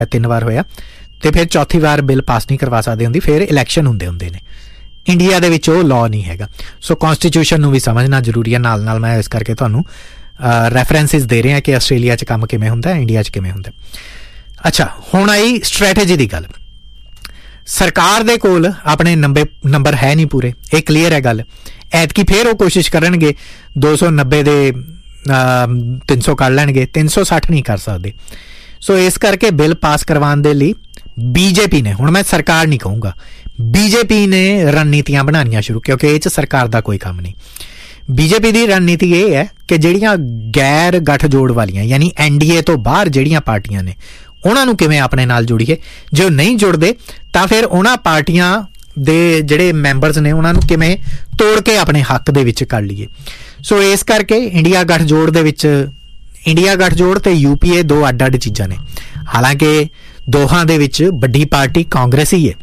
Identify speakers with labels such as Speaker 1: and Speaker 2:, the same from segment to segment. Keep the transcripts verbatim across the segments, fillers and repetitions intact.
Speaker 1: ਤਿੰਨ ਵਾਰ ਹੋਇਆ ਤੇ ਫਿਰ ਚੌਥੀ ਵਾਰ ਬਿੱਲ ਪਾਸ ਨਹੀਂ ਕਰਵਾ ਸਕਦੇ ਹੁੰਦੀ, ਫਿਰ ਇਲੈਕਸ਼ਨ ਹੁੰਦੇ ਹੁੰਦੇ ਨੇ। ਇੰਡੀਆ ਦੇ ਵਿੱਚ ਉਹ ਲਾਅ ਨਹੀਂ ਹੈਗਾ। ਸੋ ਕੌਂਸਟੀਟਿਊਸ਼ਨ ਨੂੰ ਵੀ ਸਮਝਣਾ ਜ਼ਰੂਰੀ ਹੈ। ਨਾਲ ਨਾਲ ਮੈਂ ਇਸ ਕਰਕੇ ਤੁਹਾਨੂੰ ਰੈਫਰੈਂਸਿਸ ਦੇ ਰਿਹਾ ਕਿ ਆਸਟ੍ਰੇਲੀਆ 'ਚ ਕੰਮ ਕਿਵੇਂ ਹੁੰਦਾ, ਇੰਡੀਆ 'ਚ ਕਿਵੇਂ ਹੁੰਦਾ। ਅੱਛਾ, ਹੁਣ ਆਈ ਸਟ੍ਰੈਟਜੀ ਦੀ ਗੱਲ। ਸਰਕਾਰ ਦੇ ਕੋਲ ਆਪਣੇ ਨੰਬਰ ਨੰਬਰ ਹੈ ਨਹੀਂ ਪੂਰੇ, ਇਹ ਕਲੀਅਰ ਹੈ ਗੱਲ। ਐਤਕੀ ਫਿਰ ਉਹ ਕੋਸ਼ਿਸ਼ ਕਰਨਗੇ ਦੋ ਸੌ ਨੱਬੇ ਦੇ ਤਿੰਨ ਸੌ ਕੱਢ ਲੈਣਗੇ, ਤਿੰਨ ਸੌ ਸੱਠ ਨਹੀਂ ਕਰ ਸਕਦੇ। ਸੋ ਇਸ ਕਰਕੇ ਬਿੱਲ ਪਾਸ ਕਰਵਾਉਣ ਦੇ ਲਈ ਬੀਜੇਪੀ ਨੇ, ਹੁਣ ਮੈਂ ਸਰਕਾਰ ਨਹੀਂ ਕਹੂੰਗਾ, ਬੀਜੇਪੀ ਨੇ ਰਣਨੀਤੀਆਂ ਬਣਾਉਣੀਆਂ ਸ਼ੁਰੂ, ਕਿਉਂਕਿ ਇਹ 'ਚ ਸਰਕਾਰ ਦਾ ਕੋਈ ਕੰਮ ਨਹੀਂ। ਬੀਜੇਪੀ ਦੀ ਰਣਨੀਤੀ ਇਹ ਹੈ ਕਿ ਜਿਹੜੀਆਂ ਗੈਰ ਗੱਠਜੋੜ ਵਾਲੀਆਂ ਯਾਨੀ ਐਨ ਡੀ ਏ ਤੋਂ ਬਾਹਰ ਜਿਹੜੀਆਂ ਪਾਰਟੀਆਂ ਨੇ ਉਹਨਾਂ ਨੂੰ ਕਿਵੇਂ ਆਪਣੇ ਨਾਲ ਜੋੜੀਏ। ਜੇ ਉਹ ਨਹੀਂ ਜੁੜਦੇ ਤਾਂ ਫਿਰ ਉਹਨਾਂ ਪਾਰਟੀਆਂ ਦੇ ਜਿਹੜੇ ਮੈਂਬਰਸ ਨੇ ਉਹਨਾਂ ਨੂੰ ਕਿਵੇਂ ਤੋੜ ਕੇ ਆਪਣੇ ਹੱਕ ਦੇ ਵਿੱਚ ਕਰ ਲਈਏ। ਸੋ ਇਸ ਕਰਕੇ ਇੰਡੀਆ ਗੱਠਜੋੜ ਦੇ ਵਿੱਚ, ਇੰਡੀਆ ਗੱਠਜੋੜ ਤੇ ਯੂ ਪੀ ਏ ਦੋ ਅੱਡ ਅੱਡ ਚੀਜ਼ਾਂ ਨੇ। ਹਾਲਾਂਕਿ ਦੋਹਾਂ ਦੇ ਵਿੱਚ ਵੱਡੀ ਪਾਰਟੀ ਕਾਂਗਰਸ ਹੀ ਹੈ,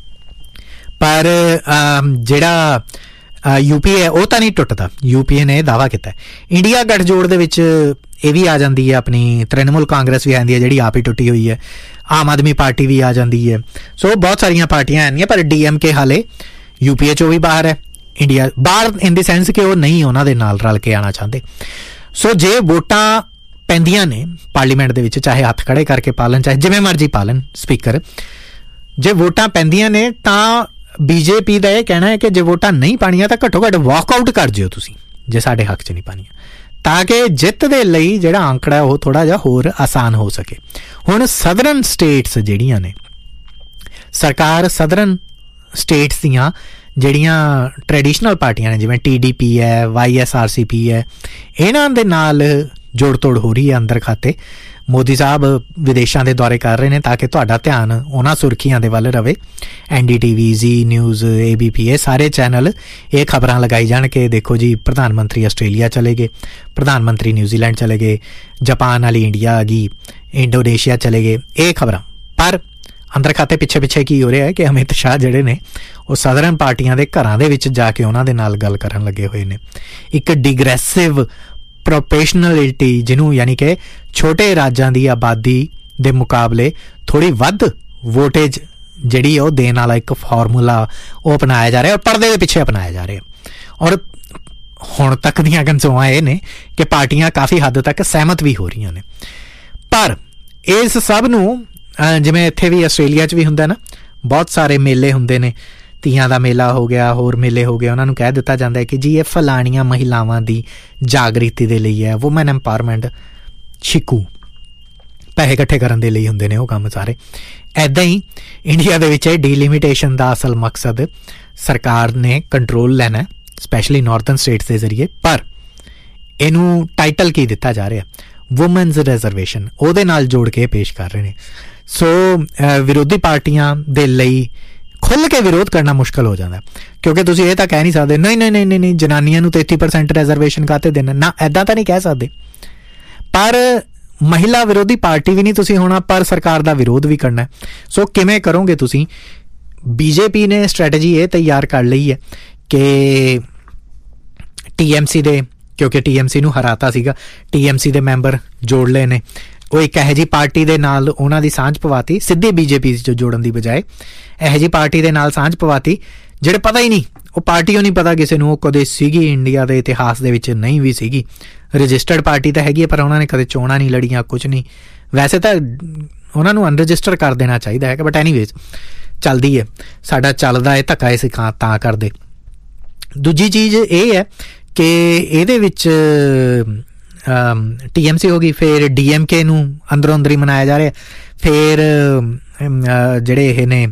Speaker 1: ਪਰ ਜਿਹੜਾ ਯੂ ਪੀ ਏ ਉਹ ਤਾਂ ਨਹੀਂ ਟੁੱਟਦਾ। ਯੂ ਪੀ ਏ ਨੇ ਇਹ ਦਾਅਵਾ ਕੀਤਾ। ਇੰਡੀਆ ਗੱਠਜੋੜ ਦੇ ਵਿੱਚ ਇਹ ਵੀ ਆ ਜਾਂਦੀ ਹੈ, ਆਪਣੀ ਤ੍ਰਿਣਮੂਲ ਕਾਂਗਰਸ ਵੀ ਆਉਂਦੀ ਹੈ ਜਿਹੜੀ ਆਪ ਹੀ ਟੁੱਟੀ ਹੋਈ ਹੈ, ਆਮ ਆਦਮੀ ਪਾਰਟੀ ਵੀ ਆ ਜਾਂਦੀ ਹੈ। ਸੋ ਬਹੁਤ ਸਾਰੀਆਂ ਪਾਰਟੀਆਂ ਆਉਂਦੀਆਂ, ਪਰ ਡੀ ਐਮ ਕੇ ਹਾਲੇ ਯੂ ਪੀ ਏ 'ਚੋਂ ਵੀ ਬਾਹਰ ਹੈ। ਇੰਡੀਆ ਬਾਹਰ ਇਨ ਦੀ ਸੈਂਸ ਕਿ ਉਹ ਨਹੀਂ ਉਹਨਾਂ ਦੇ ਨਾਲ ਰਲ ਕੇ ਆਉਣਾ ਚਾਹੁੰਦੇ। ਸੋ ਜੇ ਵੋਟਾਂ ਪੈਂਦੀਆਂ ਨੇ ਪਾਰਲੀਮੈਂਟ ਦੇ ਵਿੱਚ, ਚਾਹੇ ਹੱਥ ਖੜੇ ਕਰਕੇ ਪਾਲਣ, ਚਾਹੇ ਜਿਵੇਂ ਮਰਜ਼ੀ ਪਾਲਣ ਸਪੀਕਰ, ਜੇ ਵੋਟਾਂ ਪੈਂਦੀਆਂ ਨੇ ਤਾਂ ਬੀਜੇਪੀ ਦਾ ਇਹ ਕਹਿਣਾ ਹੈ ਕਿ ਜੇ ਵੋਟਾਂ ਨਹੀਂ ਪਾਣੀਆਂ ਤਾਂ ਘੱਟੋ ਘੱਟ ਵਾਕਆਊਟ ਕਰ ਜਿਓ ਤੁਸੀਂ, ਜੇ ਸਾਡੇ ਹੱਕ 'ਚ ਨਹੀਂ ਪਾਣੀਆਂ, ਤਾਂ ਕਿ ਜਿੱਤ ਦੇ ਲਈ ਜਿਹੜਾ ਅੰਕੜਾ ਉਹ ਥੋੜ੍ਹਾ ਜਿਹਾ ਹੋਰ ਆਸਾਨ ਹੋ ਸਕੇ। ਹੁਣ ਸਦਰਨ ਸਟੇਟਸ ਜਿਹੜੀਆਂ ਨੇ, ਸਰਕਾਰ ਸਦਰਨ ਸਟੇਟਸ ਦੀਆਂ ਜਿਹੜੀਆਂ ਟ੍ਰੈਡੀਸ਼ਨਲ ਪਾਰਟੀਆਂ ਨੇ, ਜਿਵੇਂ ਟੀ ਡੀ ਪੀ ਹੈ, ਵਾਈ ਐਸ ਆਰ ਸੀ ਪੀ ਹੈ, ਇਹਨਾਂ ਦੇ ਨਾਲ ਜੋੜ ਤੋੜ ਹੋ ਰਹੀ ਹੈ ਅੰਦਰ ਖਾਤੇ। ਮੋਦੀ ਸਾਹਿਬ ਵਿਦੇਸ਼ਾਂ ਦੇ ਦੌਰੇ ਕਰ ਰਹੇ ਨੇ ਤਾਂ ਕਿ ਤੁਹਾਡਾ ਧਿਆਨ ਉਹਨਾਂ ਸੁਰਖੀਆਂ ਦੇ ਵੱਲ ਰਵੇ। N D T V, Zee news, A B P, ਇਹ ਸਾਰੇ ਚੈਨਲ ਇਹ ਖਬਰਾਂ ਲਗਾਈ ਜਾਣ ਕਿ ਦੇਖੋ ਜੀ ਪ੍ਰਧਾਨ ਮੰਤਰੀ ਆਸਟ੍ਰੇਲੀਆ ਚਲੇ ਗਏ, ਪ੍ਰਧਾਨ ਮੰਤਰੀ ਨਿਊਜ਼ੀਲੈਂਡ ਚਲੇ ਗਏ, ਜਾਪਾਨ ਵਾਲੀ ਇੰਡੀਆ ਆ ਗਈ, ਇੰਡੋਨੇਸ਼ੀਆ ਚਲੇ ਗਏ, ਇਹ ਖਬਰਾਂ। ਪਰ ਅੰਦਰ ਖਾਤੇ ਪਿੱਛੇ ਪਿੱਛੇ ਕੀ ਹੋ ਰਿਹਾ ਹੈ ਕਿ ਅਮਿਤ ਸ਼ਾਹ ਜਿਹੜੇ ਨੇ ਉਹ ਸਦਰਨ ਪਾਰਟੀਆਂ ਦੇ ਘਰਾਂ ਦੇ ਵਿੱਚ ਜਾ ਕੇ ਉਹਨਾਂ ਦੇ ਨਾਲ ਗੱਲ ਕਰਨ ਲੱਗੇ ਹੋਏ ਨੇ। ਇੱਕ ਡਿਗਰੈਸਿਵ ਪ੍ਰੋਪੋਰਸ਼ਨੈਲਿਟੀ ਜਿਹਨੂੰ, ਯਾਨੀ ਕਿ ਛੋਟੇ ਰਾਜਾਂ ਦੀ ਆਬਾਦੀ ਦੇ ਮੁਕਾਬਲੇ ਥੋੜ੍ਹੀ ਵੱਧ ਵੋਟੇਜ ਜਿਹੜੀ ਉਹ ਦੇਣ ਵਾਲਾ ਇੱਕ ਫਾਰਮੂਲਾ ਉਹ ਅਪਣਾਇਆ ਜਾ ਰਿਹਾ, ਔਰ ਪਰਦੇ ਦੇ ਪਿੱਛੇ ਅਪਣਾਇਆ ਜਾ ਰਿਹਾ। ਔਰ ਹੁਣ ਤੱਕ ਦੀਆਂ ਗੰਜੋਆਂ ਇਹ ਨੇ ਕਿ ਪਾਰਟੀਆਂ ਕਾਫੀ ਹੱਦ ਤੱਕ ਸਹਿਮਤ ਵੀ ਹੋ ਰਹੀਆਂ ਨੇ। ਪਰ ਇਸ ਸਭ ਨੂੰ, ਜਿਵੇਂ ਇੱਥੇ ਵੀ ਆਸਟ੍ਰੇਲੀਆ 'ਚ ਵੀ ਹੁੰਦਾ ਨਾ, ਬਹੁਤ ਸਾਰੇ ਮੇਲੇ ਹੁੰਦੇ ਨੇ, ਤੀਆਂ ਦਾ ਮੇਲਾ ਹੋ ਗਿਆ, ਹੋਰ ਮੇਲੇ ਹੋ ਗਏ, ਉਹਨਾਂ ਨੂੰ ਕਹਿ ਦਿੱਤਾ ਜਾਂਦਾ ਹੈ ਕਿ ਜੀ ਇਹ ਫਲਾਣੀਆਂ ਮਹਿਲਾਵਾਂ ਦੀ ਜਾਗ੍ਰਿਤੀ ਦੇ ਲਈ ਹੈ, ਵੂਮਨ ਐਮਪਾਵਰਮੈਂਟ, ਛਿਕੂ, ਪੈਸੇ ਇਕੱਠੇ ਕਰਨ ਦੇ ਲਈ ਹੁੰਦੇ ਨੇ ਉਹ ਕੰਮ ਸਾਰੇ। ਇੱਦਾਂ ਹੀ ਇੰਡੀਆ ਦੇ ਵਿੱਚ ਇਹ ਡੀਲਿਮਿਟੇਸ਼ਨ ਦਾ ਅਸਲ ਮਕਸਦ ਸਰਕਾਰ ਨੇ ਕੰਟਰੋਲ ਲੈਣਾ, ਸਪੈਸ਼ਲੀ ਨਾਰਥਰਨ ਸਟੇਟਸ ਦੇ ਜ਼ਰੀਏ। ਪਰ ਇਹਨੂੰ ਟਾਈਟਲ ਕੀ ਦਿੱਤਾ ਜਾ ਰਿਹਾ, ਵੂਮਨਸ ਰਿਜ਼ਰਵੇਸ਼ਨ, ਉਹਦੇ ਨਾਲ ਜੋੜ ਕੇ ਪੇਸ਼ ਕਰ ਰਹੇ ਨੇ। ਸੋ ਵਿਰੋਧੀ ਪਾਰਟੀਆਂ ਦੇ ਲਈ ਖੁੱਲ੍ਹ ਕੇ ਵਿਰੋਧ ਕਰਨਾ ਮੁਸ਼ਕਿਲ ਹੋ ਜਾਂਦਾ, ਕਿਉਂਕਿ ਤੁਸੀਂ ਇਹ ਤਾਂ ਕਹਿ ਨਹੀਂ ਸਕਦੇ ਨਹੀਂ ਨਹੀਂ ਨਹੀਂ ਨਹੀਂ ਨਹੀਂ ਜਨਾਨੀਆਂ ਨੂੰ ਤੇਤੀ ਪਰਸੈਂਟ ਰਿਜ਼ਰਵੇਸ਼ਨ ਕਾਹਤੇ ਦੇਣਾ, ਨਾ ਇੱਦਾਂ ਤਾਂ ਨਹੀਂ ਕਹਿ ਸਕਦੇ। ਪਰ ਮਹਿਲਾ ਵਿਰੋਧੀ ਪਾਰਟੀ ਵੀ ਨਹੀਂ ਤੁਸੀਂ ਹੋਣਾ, ਪਰ ਸਰਕਾਰ ਦਾ ਵਿਰੋਧ ਵੀ ਕਰਨਾ। ਸੋ ਕਿਵੇਂ ਕਰੋਗੇ ਤੁਸੀਂ? ਬੀਜੇਪੀ ਨੇ ਸਟ੍ਰੈਟਜੀ ਇਹ ਤਿਆਰ ਕਰ ਲਈ ਹੈ ਕਿ ਟੀ ਐਮ ਸੀ ਦੇ, ਕਿਉਂਕਿ ਟੀ ਐਮ ਸੀ ਨੂੰ ਹਰਾਤਾ ਸੀਗਾ, ਟੀ ਐਮ ਸੀ ਦੇ ਮੈਂਬਰ ਜੋੜ ਲਏ ਨੇ। ਉਹ ਇੱਕ ਇਹੋ ਜਿਹੀ ਪਾਰਟੀ ਦੇ ਨਾਲ ਉਹਨਾਂ ਦੀ ਸਾਂਝ ਪਵਾਤੀ, ਸਿੱਧੀ ਬੀਜੇਪੀ 'ਚ ਜੋੜਨ ਦੀ ਬਜਾਏ ਇਹੋ ਜਿਹੀ ਪਾਰਟੀ ਦੇ ਨਾਲ ਸਾਂਝ ਪਵਾਤੀ ਜਿਹੜੇ ਪਤਾ ਹੀ ਨਹੀਂ, ਉਹ ਪਾਰਟੀ ਉਹ ਨਹੀਂ ਪਤਾ ਕਿਸੇ ਨੂੰ, ਉਹ ਕਦੇ ਸੀਗੀ ਇੰਡੀਆ ਦੇ ਇਤਿਹਾਸ ਦੇ ਵਿੱਚ ਨਹੀਂ ਵੀ ਸੀਗੀ। ਰਜਿਸਟਰਡ ਪਾਰਟੀ ਤਾਂ ਹੈਗੀ ਹੈ, ਪਰ ਉਹਨਾਂ ਨੇ ਕਦੇ ਚੋਣਾਂ ਨਹੀਂ ਲੜੀਆਂ, ਕੁਛ ਨਹੀਂ। ਵੈਸੇ ਤਾਂ ਉਹਨਾਂ ਨੂੰ ਅਨਰਜਿਸਟਰ ਕਰ ਦੇਣਾ ਚਾਹੀਦਾ ਹੈ, ਬਟ ਐਨੀਵੇਜ਼ ਚੱਲਦੀ ਹੈ, ਸਾਡਾ ਚੱਲਦਾ ਹੈ ਧੱਕਾ ਇਸ ਤਾਂ ਕਰਦੇ। ਦੂਜੀ ਚੀਜ਼ ਇਹ ਹੈ ਕਿ ਇਹਦੇ ਵਿੱਚ ਟੀ ਐਮ ਸੀ ਹੋ ਗਈ, ਫਿਰ ਡੀ ਐਮ ਕੇ ਨੂੰ ਅੰਦਰੋਂ ਅੰਦਰ ਹੀ ਮਨਾਇਆ ਜਾ ਰਿਹਾ, ਫਿਰ ਜਿਹੜੇ ਇਹ ਨੇ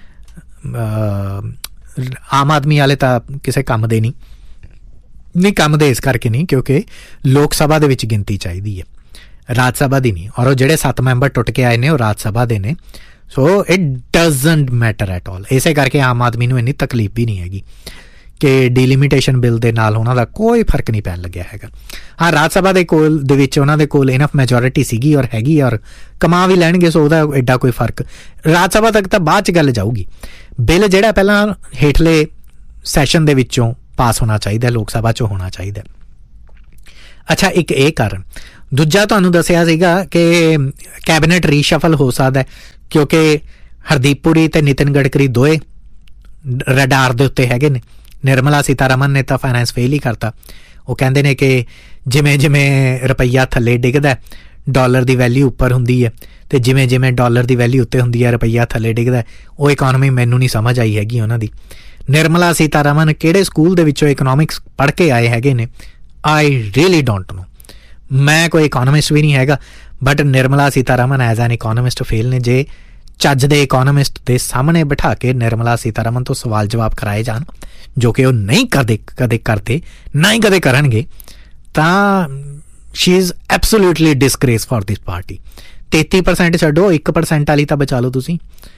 Speaker 1: ਆਮ ਆਦਮੀ ਵਾਲੇ ਤਾਂ ਕਿਸੇ ਕੰਮ ਦੇ ਨਹੀਂ ਨਹੀਂ ਕੰਮ ਦੇ ਇਸ ਕਰਕੇ ਨਹੀਂ ਕਿਉਂਕਿ ਲੋਕ ਸਭਾ ਦੇ ਵਿੱਚ ਗਿਣਤੀ ਚਾਹੀਦੀ ਹੈ, ਰਾਜ ਸਭਾ ਦੀ ਨਹੀਂ। ਔਰ ਉਹ ਜਿਹੜੇ ਸੱਤ ਮੈਂਬਰ ਟੁੱਟ ਕੇ ਆਏ ਨੇ ਉਹ ਰਾਜ ਸਭਾ ਦੇ ਨੇ। So it doesn't matter at all. ਇਸੇ ਕਰਕੇ ਆਮ ਆਦਮੀ ਨੂੰ ਇੰਨੀ ਤਕਲੀਫ ਵੀ ਨਹੀਂ ਹੈਗੀ ਕਿ ਡੀਲਿਮਿਟੇਸ਼ਨ ਬਿੱਲ ਦੇ ਨਾਲ ਉਹਨਾਂ ਦਾ ਕੋਈ ਫਰਕ ਨਹੀਂ ਪੈਣ ਲੱਗਿਆ ਹੈਗਾ। ਹਾਂ, ਰਾਜ ਸਭਾ ਦੇ ਕੋਲ ਦੇ ਵਿੱਚ ਉਹਨਾਂ ਦੇ ਕੋਲ ਇਨਫ ਮੈਜੋਰਿਟੀ ਸੀਗੀ ਔਰ ਹੈਗੀ, ਔਰ ਕਮਾ ਵੀ ਲੈਣਗੇ, ਸੋ ਉਹਦਾ ਐਡਾ ਕੋਈ ਫਰਕ। ਰਾਜ ਸਭਾ ਤੱਕ ਤਾਂ ਬਾਅਦ 'ਚ ਗੱਲ ਜਾਊਗੀ। ਬਿੱਲ ਜਿਹੜਾ ਪਹਿਲਾਂ ਹੇਠਲੇ ਸੈਸ਼ਨ ਦੇ ਵਿੱਚੋਂ ਪਾਸ ਹੋਣਾ ਚਾਹੀਦਾ, ਲੋਕ ਸਭਾ 'ਚੋਂ ਹੋਣਾ ਚਾਹੀਦਾ। ਅੱਛਾ, ਇੱਕ ਇਹ ਕਾਰਨ। ਦੂਜਾ ਤੁਹਾਨੂੰ ਦੱਸਿਆ ਸੀਗਾ ਕਿ ਕੈਬਨਿਟ ਰੀਸ਼ਫਲ ਹੋ ਸਕਦਾ ਕਿਉਂਕਿ ਹਰਦੀਪ ਪੁਰੀ ਤੇ ਨਿਤਿਨ ਗਡਕਰੀ ਦੋਏ ਰਡਾਰ ਦੇ ਉੱਤੇ ਹੈਗੇ ਨੇ। ਨਿਰਮਲਾ ਸੀਤਾਰਮਨ ਨੇ ਤਾਂ ਫਾਈਨੈਂਸ ਫੇਲ ਹੀ ਕਰਤਾ। ਉਹ ਕਹਿੰਦੇ ਨੇ ਕਿ ਜਿਵੇਂ ਜਿਵੇਂ ਰੁਪਈਆ ਥੱਲੇ ਡਿੱਗਦਾ ਡਾਲਰ ਦੀ ਵੈਲਿਊ ਉੱਪਰ ਹੁੰਦੀ ਹੈ, ਅਤੇ ਜਿਵੇਂ ਜਿਵੇਂ ਡਾਲਰ ਦੀ ਵੈਲਿਊ ਉੱਤੇ ਹੁੰਦੀ ਹੈ ਰੁਪਈਆ ਥੱਲੇ ਡਿੱਗਦਾ। ਉਹ ਇਕੋਨਮੀ ਮੈਨੂੰ ਨਹੀਂ ਸਮਝ ਆਈ ਹੈਗੀ ਉਹਨਾਂ ਦੀ। ਨਿਰਮਲਾ ਸੀਤਾਰਮਨ ਕਿਹੜੇ ਸਕੂਲ ਦੇ ਵਿੱਚੋਂ ਇਕਨੋਮਿਕਸ ਪੜ੍ਹ ਕੇ ਆਏ ਹੈਗੇ ਨੇ, ਆਈ ਰੀਅਲੀ ਡੋਂਟ ਨੋ। ਮੈਂ ਕੋਈ ਇਕੋਨਮਿਸਟ ਵੀ ਨਹੀਂ ਹੈਗਾ, but Nirmala Sitharaman as an ਇਕੋਨਮਿਸਟ fail ਨੇ। ਜੇ ਚੱਜ ਦੇ ਇਕੋਨਮਿਸਟ ਦੇ ਸਾਹਮਣੇ ਬਿਠਾ ਕੇ ਨਿਰਮਲਾ ਸੀਤਾਰਮਨ ਤੋਂ ਸਵਾਲ ਜਵਾਬ ਕਰਾਏ ਜਾਣ, ਜੋ ਕਿ ਉਹ ਨਹੀਂ ਕਰਦੇ ਕਦੇ ਕਰਦੇ ਨਾ ਹੀ ਕਦੇ ਕਰਨਗੇ, ਤਾਂ she is absolutely ਡਿਸਗ੍ਰੇਸ for this party. ਤੇਤੀ ਪਰਸੈਂਟ ਛੱਡੋ, ਇੱਕ ਪਰਸੈਂਟ ਵਾਲੀ ਤਾਂ ਬਚਾ ਲਓ ਤੁਸੀਂ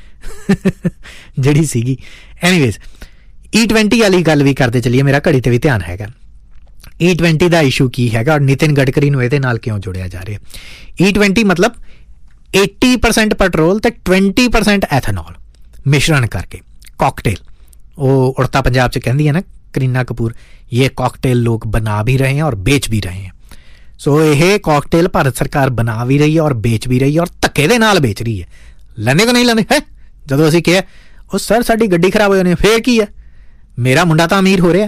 Speaker 1: ਜਿਹੜੀ ਸੀਗੀ। ਐਨੀਵੇਜ਼ ਈ ਟਵੈਂਟੀ ਵਾਲੀ ਗੱਲ ਵੀ ਕਰਦੇ ਚੱਲੀਏ, ਮੇਰਾ ਘੜੀ 'ਤੇ ਵੀ ਧਿਆਨ ਹੈਗਾ। ਈ ਟਵੈਂਟੀ ਦਾ ਇਸ਼ੂ ਕੀ ਹੈਗਾ ਔਰ ਨਿਤਿਨ ਗਡਕਰੀ ਨੂੰ ਇਹਦੇ ਨਾਲ ਕਿਉਂ ਜੋੜਿਆ ਜਾ ਰਿਹਾ? ਈ ਟਵੈਂਟੀ ਮਤਲਬ eighty percent ਪੈਟਰੋਲ ਤੇ twenty percent ਐਥਨੋਲ ਮਿਸ਼ਰਣ ਕਰਕੇ ਕਾਕਟੇਲ। ਉਹ ਉੜਤਾ ਪੰਜਾਬ 'ਚ ਕਹਿੰਦੀ ਹੈ ਨਾ ਕਰੀਨਾ ਕਪੂਰ, ਇਹ ਕਾਕਟੇਲ ਲੋਕ ਬਣਾ ਵੀ ਰਹੇ हैं और बेच भी रहे हैं। ਸੋ ਇਹ ਕਾਕਟੇਲ ਭਾਰਤ ਸਰਕਾਰ ਬਣਾ ਵੀ ਰਹੀ ਹੈ ਔਰ ਵੇਚ ਵੀ ਰਹੀ ਹੈ ਔਰ ਧੱਕੇ ਦੇ ਨਾਲ ਵੇਚ ਰਹੀ ਹੈ। ਲੈਂਦੇ ਕੋ ਨਹੀਂ ਲੈਂਦੇ ਹੈ? ਜਦੋਂ ਅਸੀਂ ਕਿਹਾ ਉਹ ਸਰ ਸਾਡੀ ਗੱਡੀ ਖਰਾਬ ਹੋ ਜਾਣੀ, ਫੇਰ ਕੀ ਹੈ? ਮੇਰਾ ਮੁੰਡਾ ਤਾਂ ਅਮੀਰ ਹੋ ਰਿਹਾ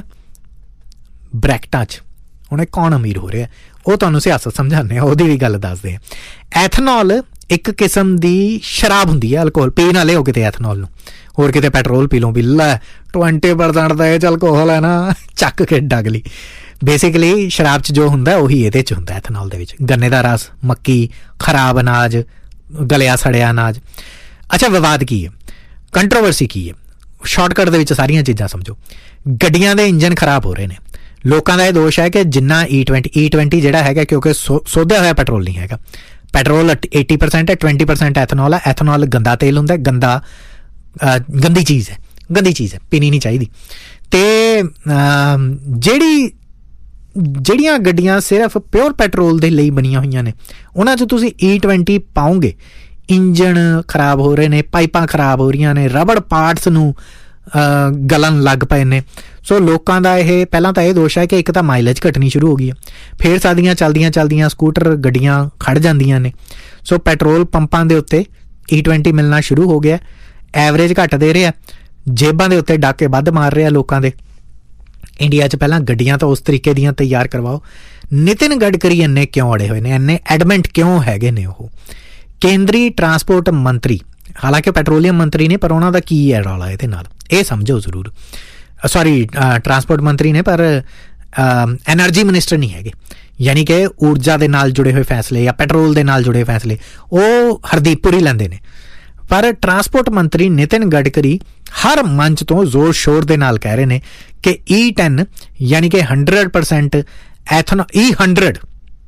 Speaker 1: ਬ੍ਰੈਕਟਾਂ 'ਚ। ਹੁਣ ਇਹ ਕੌਣ ਅਮੀਰ ਹੋ ਰਿਹਾ ਉਹ ਤੁਹਾਨੂੰ ਸਿਆਸਤ ਸਮਝਾਉਂਦੇ ਆ, ਉਹਦੀ ਵੀ ਗੱਲ ਦੱਸਦੇ ਆ। ਐਥਨੋਲ ਇੱਕ ਕਿਸਮ ਦੀ ਸ਼ਰਾਬ ਹੁੰਦੀ ਹੈ, ਅਲਕੋਹਲ। ਪੀ ਨਾ ਲਿਓ ਕਿਤੇ ਐਥਨੋਲ ਨੂੰ, ਹੋਰ ਕਿਤੇ ਪੈਟਰੋਲ ਪੀ ਲਓ, ਵੀ ਲੈ ਟਵੈਂਟੀ ਪਰਸੈਂਟ ਦਾ ਇਹ ਚ ਅਲਕੋਹਲ ਹੈ ਨਾ, ਚੱਕ ਕੇ ਡੱਗ ਲਈ। ਬੇਸਿਕਲੀ ਸ਼ਰਾਬ 'ਚ ਜੋ ਹੁੰਦਾ ਉਹੀ ਇਹਦੇ 'ਚ ਹੁੰਦਾ, ਐਥਨੋਲ ਦੇ ਵਿੱਚ। ਗੰਨੇ ਦਾ ਰਸ, ਮੱਕੀ, ਖਰਾਬ ਅਨਾਜ, ਗਲਿਆ ਸੜਿਆ ਅਨਾਜ। ਅੱਛਾ, ਵਿਵਾਦ ਕੀ ਹੈ, ਕੰਟਰੋਵਰਸੀ ਕੀ ਹੈ? ਸ਼ਾਰਟਕਟ ਦੇ ਵਿੱਚ ਸਾਰੀਆਂ ਚੀਜ਼ਾਂ ਸਮਝੋ। ਗੱਡੀਆਂ ਦੇ ਇੰਜਨ ਖਰਾਬ ਹੋ ਰਹੇ ਨੇ। ਲੋਕਾਂ ਦਾ ਇਹ ਦੋਸ਼ ਹੈ ਕਿ ਜਿੰਨਾ ਈ ਟਵੈਂਟੀ ਈ ਟਵੈਂਟੀ ਜਿਹੜਾ ਹੈਗਾ, ਕਿਉਂਕਿ ਸੋ ਸੋਧਿਆ ਹੋਇਆ ਪੈਟਰੋਲ ਨਹੀਂ ਹੈਗਾ। ਪੈਟਰੋਲ eighty percent ਹੈ, twenty percent ਐਥਨੋਲ ਹੈ। ਐਥਨੋਲ ਗੰਦਾ ਤੇਲ ਹੁੰਦਾ, ਗੰਦਾ ਗੰਦੀ ਚੀਜ਼ ਹੈ, ਗੰਦੀ ਚੀਜ਼ ਹੈ, ਪੀਣੀ ਨਹੀਂ ਚਾਹੀਦੀ। ਅਤੇ ਜਿਹੜੀ ਜਿਹੜੀਆਂ ਗੱਡੀਆਂ ਸਿਰਫ ਪਿਓਰ ਪੈਟਰੋਲ ਦੇ ਲਈ ਬਣੀਆਂ ਹੋਈਆਂ ਨੇ, ਉਹਨਾਂ 'ਚ ਤੁਸੀਂ ਈ ਟਵੈਂਟੀ ਪਾਓਗੇ, ਇੰਜਣ ਖਰਾਬ ਹੋ ਰਹੇ ਨੇ, ਪਾਈਪਾਂ ਖਰਾਬ ਹੋ ਰਹੀਆਂ ਨੇ, ਰਬੜ ਪਾਰਟਸ ਨੂੰ ਗਲਣ ਲੱਗ ਪਏ ਨੇ। ਸੋ ਲੋਕਾਂ ਦਾ ਇਹ ਪਹਿਲਾਂ ਤਾਂ ਇਹ ਦੋਸ਼ ਹੈ ਕਿ ਇੱਕ ਤਾਂ ਮਾਈਲੇਜ ਘਟਣੀ ਸ਼ੁਰੂ ਹੋ ਗਈ ਹੈ, ਫਿਰ ਸਾਡੀਆਂ ਚੱਲਦੀਆਂ ਚੱਲਦੀਆਂ ਸਕੂਟਰ ਗੱਡੀਆਂ ਖੜ੍ਹ ਜਾਂਦੀਆਂ ਨੇ। ਸੋ ਪੈਟਰੋਲ ਪੰਪਾਂ ਦੇ ਉੱਤੇ ਈ ਟਵੈਂਟੀ ਮਿਲਣਾ ਸ਼ੁਰੂ ਹੋ ਗਿਆ, ਐਵਰੇਜ ਘੱਟ ਦੇ ਰਿਹਾ, ਜੇਬਾਂ ਦੇ ਉੱਤੇ ਡਾਕੇ ਵੱਧ ਮਾਰ ਰਿਹਾ ਲੋਕਾਂ ਦੇ। ਇੰਡੀਆ 'ਚ ਪਹਿਲਾਂ ਗੱਡੀਆਂ ਤਾਂ ਉਸ ਤਰੀਕੇ ਦੀਆਂ ਤਿਆਰ ਕਰਵਾਓ। ਨਿਤਿਨ ਗਡਕਰੀ ਇੰਨੇ ਕਿਉਂ ਅੜੇ ਹੋਏ ਨੇ, ਇੰਨੇ ਐਡਮੈਂਟ ਕਿਉਂ ਹੈਗੇ ਨੇ? ਉਹ ਕੇਂਦਰੀ ਟਰਾਂਸਪੋਰਟ ਮੰਤਰੀ, ਹਾਲਾਂਕਿ ਪੈਟਰੋਲੀਅਮ ਮੰਤਰੀ ਨੇ, ਪਰ ਉਹਨਾਂ ਦਾ ਕੀ ਹੈ ਰੌਲਾ ਇਹਦੇ ਨਾਲ, ਇਹ ਸਮਝੋ ਜ਼ਰੂਰ। ਸੌਰੀ, ਟਰਾਂਸਪੋਰਟ ਮੰਤਰੀ ਨੇ ਪਰ ਐਨਰਜੀ ਮਿਨਿਸਟਰ ਨਹੀਂ ਹੈਗੇ। ਯਾਨੀ ਕਿ ਊਰਜਾ ਦੇ ਨਾਲ ਜੁੜੇ ਹੋਏ ਫੈਸਲੇ ਜਾਂ ਪੈਟਰੋਲ ਦੇ ਨਾਲ ਜੁੜੇ ਫੈਸਲੇ ਉਹ ਹਰਦੀਪ ਪੁਰੀ ਲੈਂਦੇ ਨੇ। ਪਰ ਟਰਾਂਸਪੋਰਟ ਮੰਤਰੀ ਨਿਤਿਨ ਗਡਕਰੀ ਹਰ ਮੰਚ ਤੋਂ ਜ਼ੋਰ ਸ਼ੋਰ ਦੇ ਨਾਲ ਕਹਿ ਰਹੇ ਨੇ ਕਿ ਈ ਟੈਨ ਯਾਨੀ ਕਿ ਹੰਡਰਡ ਪਰਸੈਂਟ ਐਥਨੋ ਈ ਹੰਡਰਡ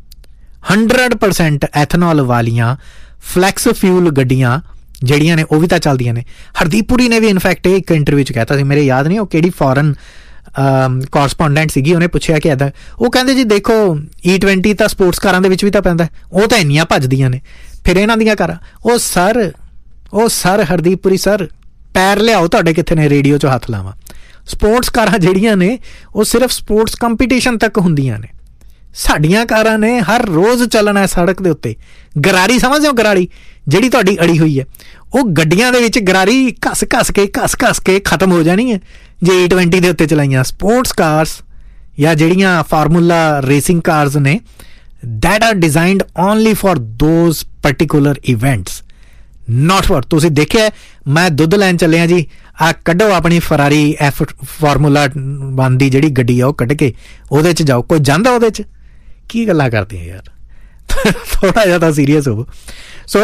Speaker 1: ਹੰਡਰਡ ਪਰਸੈਂਟ ਐਥਨੋਲ ਵਾਲੀਆਂ ਫਲੈਕਸ ਫਿਊਲ ਗੱਡੀਆਂ ਜਿਹੜੀਆਂ ਨੇ ਉਹ ਵੀ ਤਾਂ ਚੱਲਦੀਆਂ ਨੇ। ਹਰਦੀਪ ਪੁਰੀ ਨੇ ਵੀ ਇਨਫੈਕਟ ਇਹ ਇੱਕ ਇੰਟਰਵਿਊ 'ਚ ਕਹਿਤਾ ਸੀ, ਮੇਰੇ ਯਾਦ ਨਹੀਂ ਉਹ ਕਿਹੜੀ ਫੋਰਨ ਕੋਰਸਪੋਂਡੈਂਟ ਸੀਗੀ, ਉਹਨੇ ਪੁੱਛਿਆ ਕਿ ਇੱਦਾਂ, ਉਹ ਕਹਿੰਦੇ ਜੀ ਦੇਖੋ ਈ ਟਵੈਂਟੀ ਤਾਂ ਸਪੋਰਟਸ ਕਾਰਾਂ ਦੇ ਵਿੱਚ ਵੀ ਤਾਂ ਪੈਂਦਾ, ਉਹ ਤਾਂ ਇੰਨੀਆਂ ਭੱਜਦੀਆਂ ਨੇ, ਫਿਰ ਇਹਨਾਂ ਦੀਆਂ ਕਾਰਾਂ। ਉਹ ਸਰ ਉਹ ਸਰ ਹਰਦੀਪ ਪੁਰੀ ਸਰ, ਪੈਰ ਲਿਆਓ ਤੁਹਾਡੇ ਕਿੱਥੇ ਨੇ, ਰੇਡੀਓ 'ਚ ਹੱਥ ਲਾਵਾਂ। ਸਪੋਰਟਸ ਕਾਰਾਂ ਜਿਹੜੀਆਂ ਨੇ ਉਹ ਸਿਰਫ ਸਪੋਰਟਸ ਕੰਪੀਟੀਸ਼ਨ ਤੱਕ ਹੁੰਦੀਆਂ ਨੇ। ਸਾਡੀਆਂ ਕਾਰਾਂ ਨੇ ਹਰ ਰੋਜ਼ ਚੱਲਣਾ ਸੜਕ ਦੇ ਉੱਤੇ। ਗਰਾਰੀ ਸਮਝਦੇ ਹੋ, ਗਰਾਰੀ ਜਿਹੜੀ ਤੁਹਾਡੀ ਅੜੀ ਹੋਈ ਹੈ, ਉਹ ਗੱਡੀਆਂ ਦੇ ਵਿੱਚ ਗਰਾਰੀ ਘਸ ਘਸ ਕੇ ਘਸ ਘਸ ਕੇ ਖਤਮ ਹੋ ਜਾਣੀ ਹੈ ਜੇ ਈ ਟਵੈਂਟੀ ਦੇ ਉੱਤੇ ਚਲਾਈਆਂ। ਸਪੋਰਟਸ ਕਾਰਸ ਜਾਂ ਜਿਹੜੀਆਂ ਫਾਰਮੂਲਾ ਰੇਸਿੰਗ ਕਾਰਸ ਨੇ, that R designed only for those particular events, not for. ਤੁਸੀਂ ਦੇਖਿਆ, ਮੈਂ ਦੁੱਧ ਲੈਣ ਚੱਲਿਆ ਜੀ, ਆਹ ਕੱਢੋ ਆਪਣੀ ਫਰਾਰੀ ਐਫ ਫਾਰਮੂਲਾ ਵਨ ਦੀ ਜਿਹੜੀ ਗੱਡੀ ਆ ਉਹ ਕੱਢ ਕੇ ਉਹਦੇ 'ਚ ਜਾਓ। ਕੋਈ ਜਾਂਦਾ ਉਹਦੇ 'ਚ? ਕੀ ਗੱਲਾਂ ਕਰਦੇ ਆ ਯਾਰ, ਥੋੜ੍ਹਾ ਜਿਹਾ ਤਾਂ ਸੀਰੀਅਸ ਹੋਵੋ। ਸੋ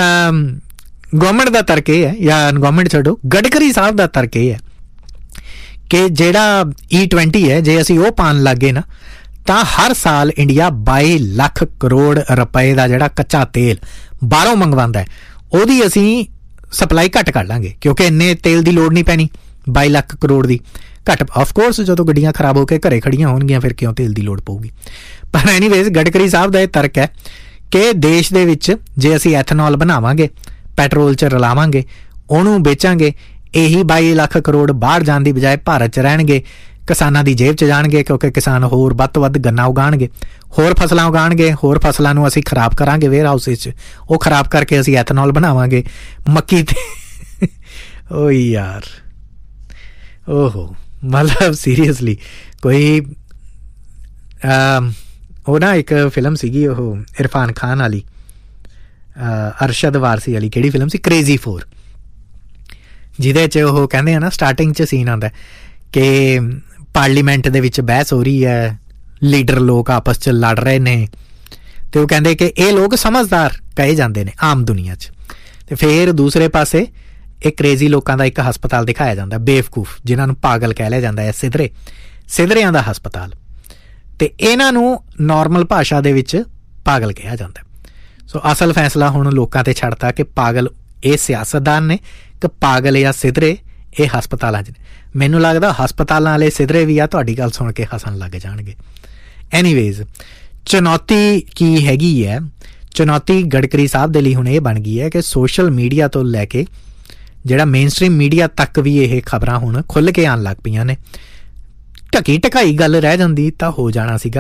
Speaker 1: ਗੌਰਮੈਂਟ ਦਾ ਤਰਕ ਇਹ ਹੈ, ਜਾਂ ਗੌਰਮੈਂਟ ਛੱਡੋ, ਗਡਕਰੀ ਸਾਹਿਬ ਦਾ ਤਰਕ ਇਹ ਹੈ ਕਿ ਜਿਹੜਾ ਈ ਟਵੈਂਟੀ ਹੈ, ਜੇ ਅਸੀਂ ਉਹ ਪਾਉਣ ਲੱਗ ਗਏ ਨਾ, ਤਾਂ ਹਰ ਸਾਲ ਇੰਡੀਆ ਬਾਈ ਲੱਖ ਕਰੋੜ ਰੁਪਏ ਦਾ ਜਿਹੜਾ ਕੱਚਾ ਤੇਲ ਬਾਹਰੋਂ ਮੰਗਵਾਉਂਦਾ ਹੈ, ਉਹਦੀ ਅਸੀਂ ਸਪਲਾਈ ਘੱਟ ਕਰ ਲਾਂਗੇ, ਕਿਉਂਕਿ ਇੰਨੇ ਤੇਲ ਦੀ ਲੋੜ ਨਹੀਂ ਪੈਣੀ। ਬਾਈ ਲੱਖ ਕਰੋੜ ਦੀ ਘੱਟ, ਆਫਕੋਰਸ ਜਦੋਂ ਗੱਡੀਆਂ ਖਰਾਬ ਹੋ ਕੇ ਘਰੇ ਖੜੀਆਂ ਹੋਣਗੀਆਂ ਫਿਰ ਕਿਉਂ ਤੇਲ ਦੀ ਲੋੜ ਪਊਗੀ। ਪਰ ਐਨੀਵੇਜ਼ ਗਡਕਰੀ ਸਾਹਿਬ ਦਾ ਇਹ ਤਰਕ ਹੈ ਕਿ ਦੇਸ਼ ਦੇ ਵਿੱਚ ਜੇ ਅਸੀਂ ਐਥਨੋਲ ਬਣਾਵਾਂਗੇ, ਪੈਟਰੋਲ 'ਚ ਰਲਾਵਾਂਗੇ, ਉਹਨੂੰ ਵੇਚਾਂਗੇ, ਇਹੀ ਬਾਈ ਲੱਖ ਕਰੋੜ ਬਾਹਰ ਜਾਣ ਦੀ ਬਜਾਏ ਭਾਰਤ 'ਚ ਰਹਿਣਗੇ। ਕਿਸਾਨਾਂ ਦੀ ਜੇਬ 'ਚ ਜਾਣਗੇ, ਕਿਉਂਕਿ ਕਿਸਾਨ ਹੋਰ ਵੱਧ ਤੋਂ ਵੱਧ ਗੰਨਾ ਉਗਾਉਣਗੇ, ਹੋਰ ਫਸਲਾਂ ਉਗਾਉਣਗੇ, ਹੋਰ ਫਸਲਾਂ ਨੂੰ ਅਸੀਂ ਖਰਾਬ ਕਰਾਂਗੇ ਵੇਅਰ ਹਾਊਸ 'ਚ, ਉਹ ਖਰਾਬ ਕਰਕੇ ਅਸੀਂ ਐਥਨੋਲ ਬਣਾਵਾਂਗੇ ਮੱਕੀ 'ਤੇ। ਓ ਯਾਰ ਓਹੋ, ਮਤਲਬ ਸੀਰੀਅਸਲੀ ਕੋਈ ਉਹ ਨਾ ਇੱਕ ਫਿਲਮ ਸੀਗੀ ਉਹ ਇਰਫਾਨ ਖਾਨ ਵਾਲੀ, ਅਰਸ਼ਦ ਵਾਰਸੀ ਵਾਲੀ, ਕਿਹੜੀ ਫਿਲਮ ਸੀ, ਕ੍ਰੇਜ਼ੀ ਫੋਰ, ਜਿਹਦੇ 'ਚ ਉਹ ਕਹਿੰਦੇ ਆ ਨਾ ਸਟਾਰਟਿੰਗ 'ਚ ਸੀਨ ਆਉਂਦਾ ਕਿ ਪਾਰਲੀਮੈਂਟ ਦੇ ਵਿੱਚ ਬਹਿਸ ਹੋ ਰਹੀ ਹੈ, ਲੀਡਰ ਲੋਕ ਆਪਸ 'ਚ ਲੜ ਰਹੇ ਨੇ, ਅਤੇ ਉਹ ਕਹਿੰਦੇ ਕਿ ਇਹ ਲੋਕ ਸਮਝਦਾਰ ਕਹੇ ਜਾਂਦੇ ਨੇ ਆਮ ਦੁਨੀਆ 'ਚ। ਅਤੇ ਫਿਰ ਦੂਸਰੇ ਪਾਸੇ ਇਹ ਕਰੇਜ਼ੀ ਲੋਕਾਂ ਦਾ ਇੱਕ ਹਸਪਤਾਲ ਦਿਖਾਇਆ ਜਾਂਦਾ, ਬੇਵਕੂਫ ਜਿਹਨਾਂ ਨੂੰ ਪਾਗਲ ਕਹਿ ਲਿਆ ਜਾਂਦਾ ਹੈ, ਸਿਧਰੇ ਸਿਧਰਿਆਂ ਦਾ ਹਸਪਤਾਲ, ਅਤੇ ਇਹਨਾਂ ਨੂੰ ਨੋਰਮਲ ਭਾਸ਼ਾ ਦੇ ਵਿੱਚ ਪਾਗਲ ਕਿਹਾ ਜਾਂਦਾ। ਸੋ ਅਸਲ ਫੈਸਲਾ ਹੁਣ ਲੋਕਾਂ 'ਤੇ ਛੱਡਤਾ ਕਿ ਪਾਗਲ ਇਹ ਸਿਆਸਤਦਾਨ ਨੇ ਕਿ ਪਾਗਲ ਜਾਂ ਸਿਧਰੇ ਇਹ ਹਸਪਤਾਲਾਂ 'ਚ ਨੇ। ਮੈਨੂੰ ਲੱਗਦਾ ਹਸਪਤਾਲਾਂ ਵਾਲੇ ਸਿਧਰੇ ਵੀ ਆ ਤੁਹਾਡੀ ਗੱਲ ਸੁਣ ਕੇ ਹੱਸਣ ਲੱਗ ਜਾਣਗੇ। ਐਨੀਵੇਜ਼, ਚੁਣੌਤੀ ਕੀ ਹੈਗੀ ਹੈ? ਚੁਣੌਤੀ ਗਡਕਰੀ ਸਾਹਿਬ ਦੇ ਲਈ ਹੁਣ ਇਹ ਬਣ ਗਈ ਹੈ ਕਿ ਸੋਸ਼ਲ ਮੀਡੀਆ ਤੋਂ ਲੈ ਕੇ ਜਿਹੜਾ ਮੇਨ ਸਟਰੀਮ ਮੀਡੀਆ ਤੱਕ ਵੀ ਇਹ ਖਬਰਾਂ ਹੁਣ ਖੁੱਲ੍ਹ ਕੇ ਆਉਣ ਲੱਗ ਪਈਆਂ ਨੇ। ਢਕੀ ਢਕਾਈ ਗੱਲ ਰਹਿ ਜਾਂਦੀ ਤਾਂ ਹੋ ਜਾਣਾ ਸੀਗਾ,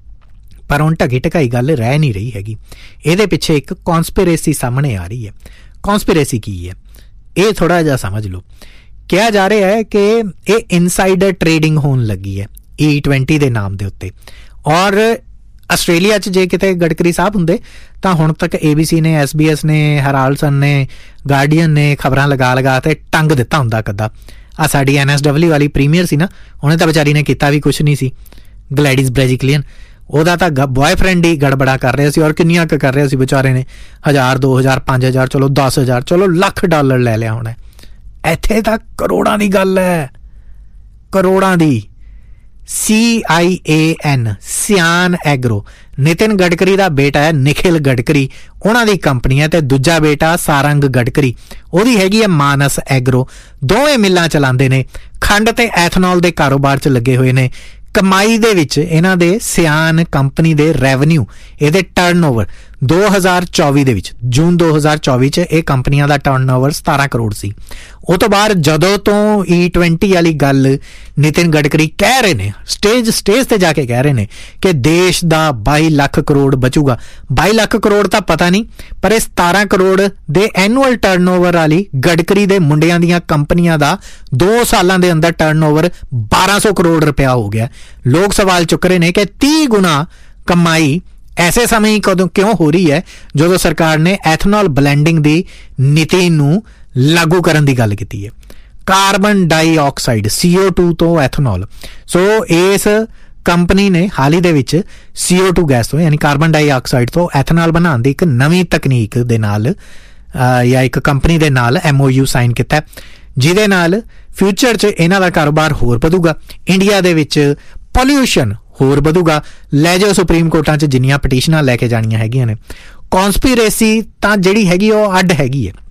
Speaker 1: ਪਰ ਹੁਣ ਢਕੀ ਢਕਾਈ ਗੱਲ ਰਹਿ ਨਹੀਂ ਰਹੀ ਹੈਗੀ। ਇਹਦੇ ਪਿੱਛੇ ਇੱਕ ਕੌਨਸਪੀਰੇਸੀ ਸਾਹਮਣੇ ਆ ਰਹੀ ਹੈ। ਕੌਨਸਪੀਰੇਸੀ ਕੀ ਹੈ ਇਹ ਥੋੜ੍ਹਾ ਜਿਹਾ ਸਮਝ ਲਓ। ਕਿਹਾ ਜਾ ਰਿਹਾ ਹੈ ਕਿ ਇਹ ਇਨਸਾਈਡਰ ਟ੍ਰੇਡਿੰਗ ਹੋਣ ਲੱਗੀ ਹੈ ਈ ਟਵੈਂਟੀ ਦੇ ਨਾਮ ਦੇ ਉੱਤੇ, ਔਰ ਆਸਟ੍ਰੇਲੀਆ 'ਚ ਜੇ ਕਿਤੇ ਗਡਕਰੀ ਸਾਹਿਬ ਹੁੰਦੇ ਤਾਂ ਹੁਣ ਤੱਕ ਏ ਬੀ ਸੀ ਨੇ, ਐਸ ਬੀ ਐਸ ਨੇ, ਹੈਰਾਲਡਸਨ ਨੇ, ਗਾਰਡੀਅਨ ਨੇ ਖਬਰਾਂ ਲਗਾ ਲਗਾ ਤੇ ਟੰਗ ਦਿੱਤਾ ਹੁੰਦਾ ਕੱਦਾ। ਆ ਸਾਡੀ ਐਨ ਐਸ ਡਬਲਿਊ ਵਾਲੀ ਪ੍ਰੀਮੀਅਰ ਸੀ ਨਾ, ਉਹਨੇ ਤਾਂ ਵਿਚਾਰੀ ਨੇ ਕੀਤਾ ਵੀ ਕੁਛ ਨਹੀਂ ਸੀ, ਗਲੈਡੀਸ ਬ੍ਰੈਜੀਕਲੀਅਨ, ਉਹਦਾ ਤਾਂ ਬॉयਫ੍ਰੈਂਡ ਹੀ ਗੜਬੜਾ ਕਰ ਰਿਹਾ ਸੀ, ਔਰ ਕਿੰਨੀਆਂ ਕੁ ਕਰ ਰਿਹਾ ਸੀ ਵਿਚਾਰੇ ਨੇ, ਹਜ਼ਾਰ ਦੋ ਹਜ਼ਾਰ ਪੰਜ ਹਜ਼ਾਰ ਚਲੋ ਦਸ ਹਜ਼ਾਰ ਚਲੋ ਲੱਖ ਡਾਲਰ ਲੈ ਲਿਆ ਹੋਣਾ। ਇੱਥੇ ਤਾਂ ਕਰੋੜਾਂ ਦੀ ਗੱਲ ਹੈ, ਕਰੋੜਾਂ ਦੀ। ਸੀ ਆਈ ਏ ਐਨ, ਸਿਆਨ ਐਗਰੋ, ਨਿਤਿਨ ਗਡਕਰੀ ਦਾ ਬੇਟਾ ਹੈ ਨਿਖਿਲ ਗਡਕਰੀ, ਉਹਨਾਂ ਦੀ ਕੰਪਨੀ ਹੈ, ਤੇ ਦੂਜਾ ਬੇਟਾ ਸਾਰੰਗ ਗਡਕਰੀ, ਉਹਦੀ ਹੈਗੀ ਹੈ ਮਾਨਸ ਐਗਰੋ। ਦੋਵੇਂ ਮਿੱਲਾਂ ਚਲਾਉਂਦੇ ਨੇ, ਖੰਡ ਤੇ ਐਥਨੋਲ ਦੇ ਕਾਰੋਬਾਰ 'ਚ ਲੱਗੇ ਹੋਏ ਨੇ। ਕਮਾਈ ਦੇ ਵਿੱਚ ਇਹਨਾਂ ਦੇ ਸਿਆਨ ਕੰਪਨੀ ਦੇ ਰੈਵਨਿਊ, ਇਹਦੇ ਟਰਨ ਓਵਰ ਦੋ ਹਜ਼ਾਰ ਚੌਵੀ ਦੇ ਵਿੱਚ, ਜੂਨ ਦੋ ਹਜ਼ਾਰ ਚੌਵੀ 'ਚ ਇਹ ਕੰਪਨੀਆਂ ਦਾ ਟਰਨ ਓਵਰ ਸਤਾਰਾਂ ਕਰੋੜ ਸੀ। ਉਹ ਤੋਂ ਬਾਅਦ ਜਦੋਂ ਤੋਂ ਈ ਟਵੈਂਟੀ ਵਾਲੀ ਗੱਲ ਨਿਤਿਨ ਗਡਕਰੀ ਕਹਿ ਰਹੇ ਨੇ, ਸਟੇਜ ਸਟੇਜ ਤੇ ਜਾ ਕੇ ਕਹਿ ਰਹੇ ਨੇ ਕਿ ਦੇਸ਼ ਦਾ ਬਾਈ ਲੱਖ ਕਰੋੜ ਬਚੂਗਾ। ਬਾਈ ਲੱਖ ਕਰੋੜ ਤਾਂ ਪਤਾ ਨਹੀਂ, ਪਰ ਇਹ ਸਤਾਰਾਂ ਕਰੋੜ ਦੇ ਐਨੂਅਲ ਟਰਨ ਓਵਰ ਵਾਲੀ ਗਡਕਰੀ ਦੇ ਮੁੰਡਿਆਂ ਦੀਆਂ ਕੰਪਨੀਆਂ ਦਾ ਦੋ ਸਾਲਾਂ ਦੇ ਅੰਦਰ ਟਰਨ ਓਵਰ ਬਾਰਾਂ ਸੌ ਕਰੋੜ ਰੁਪਇਆ ਹੋ ਗਿਆ। ਲੋਕ ਸਵਾਲ ਚੁੱਕ ਰਹੇ ਨੇ ਕਿ ਤੀਹ ਗੁਣਾ ਕਮਾਈ ਐਸੇ ਸਮੇਂ ਹੀ ਕਦੋਂ ਕਿਉਂ ਹੋ ਰਹੀ ਹੈ ਜਦੋਂ ਸਰਕਾਰ ਨੇ ਐਥਨੋਲ ਬਲੈਂਡਿੰਗ ਦੀ ਨੀਤੀ ਨੂੰ ਲਾਗੂ ਕਰਨ ਦੀ ਗੱਲ ਕੀਤੀ ਹੈ। Carbon dioxide C O to ਤੋਂ ਐਥਨੋਲ, ਸੋ ਇਸ ਕੰਪਨੀ ਨੇ ਹਾਲ ਹੀ ਦੇ ਵਿੱਚ ਸੀ ਓ ਟੂ ਗੈਸ ਤੋਂ ਯਾਨੀ ਕਾਰਬਨ ਡਾਈਆਕਸਾਈਡ ਤੋਂ ਐਥਨੋਲ ਬਣਾਉਣ ਦੀ ਇੱਕ ਨਵੀਂ ਤਕਨੀਕ ਦੇ ਨਾਲ ਜਾਂ ਇੱਕ ਕੰਪਨੀ ਦੇ ਨਾਲ ਐਮ ਓ ਯੂ ਸਾਈਨ ਕੀਤਾ, ਜਿਹਦੇ ਨਾਲ ਫਿਊਚਰ 'ਚ ਇਹਨਾਂ ਦਾ ਕਾਰੋਬਾਰ ਹੋਰ ਵਧੂਗਾ, ਇੰਡੀਆ ਦੇ ਵਿੱਚ ਪੋਲਿਊਸ਼ਨ ਹੋਰ ਵਧੂਗਾ। ਲੈ ਜਾਓ ਸੁਪਰੀਮ ਕੋਰਟਾਂ 'ਚ ਜਿੰਨੀਆਂ ਪਟੀਸ਼ਨਾਂ ਲੈ ਕੇ ਜਾਣੀਆਂ ਹੈਗੀਆਂ ਨੇ। ਕੌਨਸਪੀਰੇਸੀ ਤਾਂ ਜਿਹੜੀ ਹੈਗੀ ਉਹ ਅੱਡ ਹੈਗੀ ਹੈ,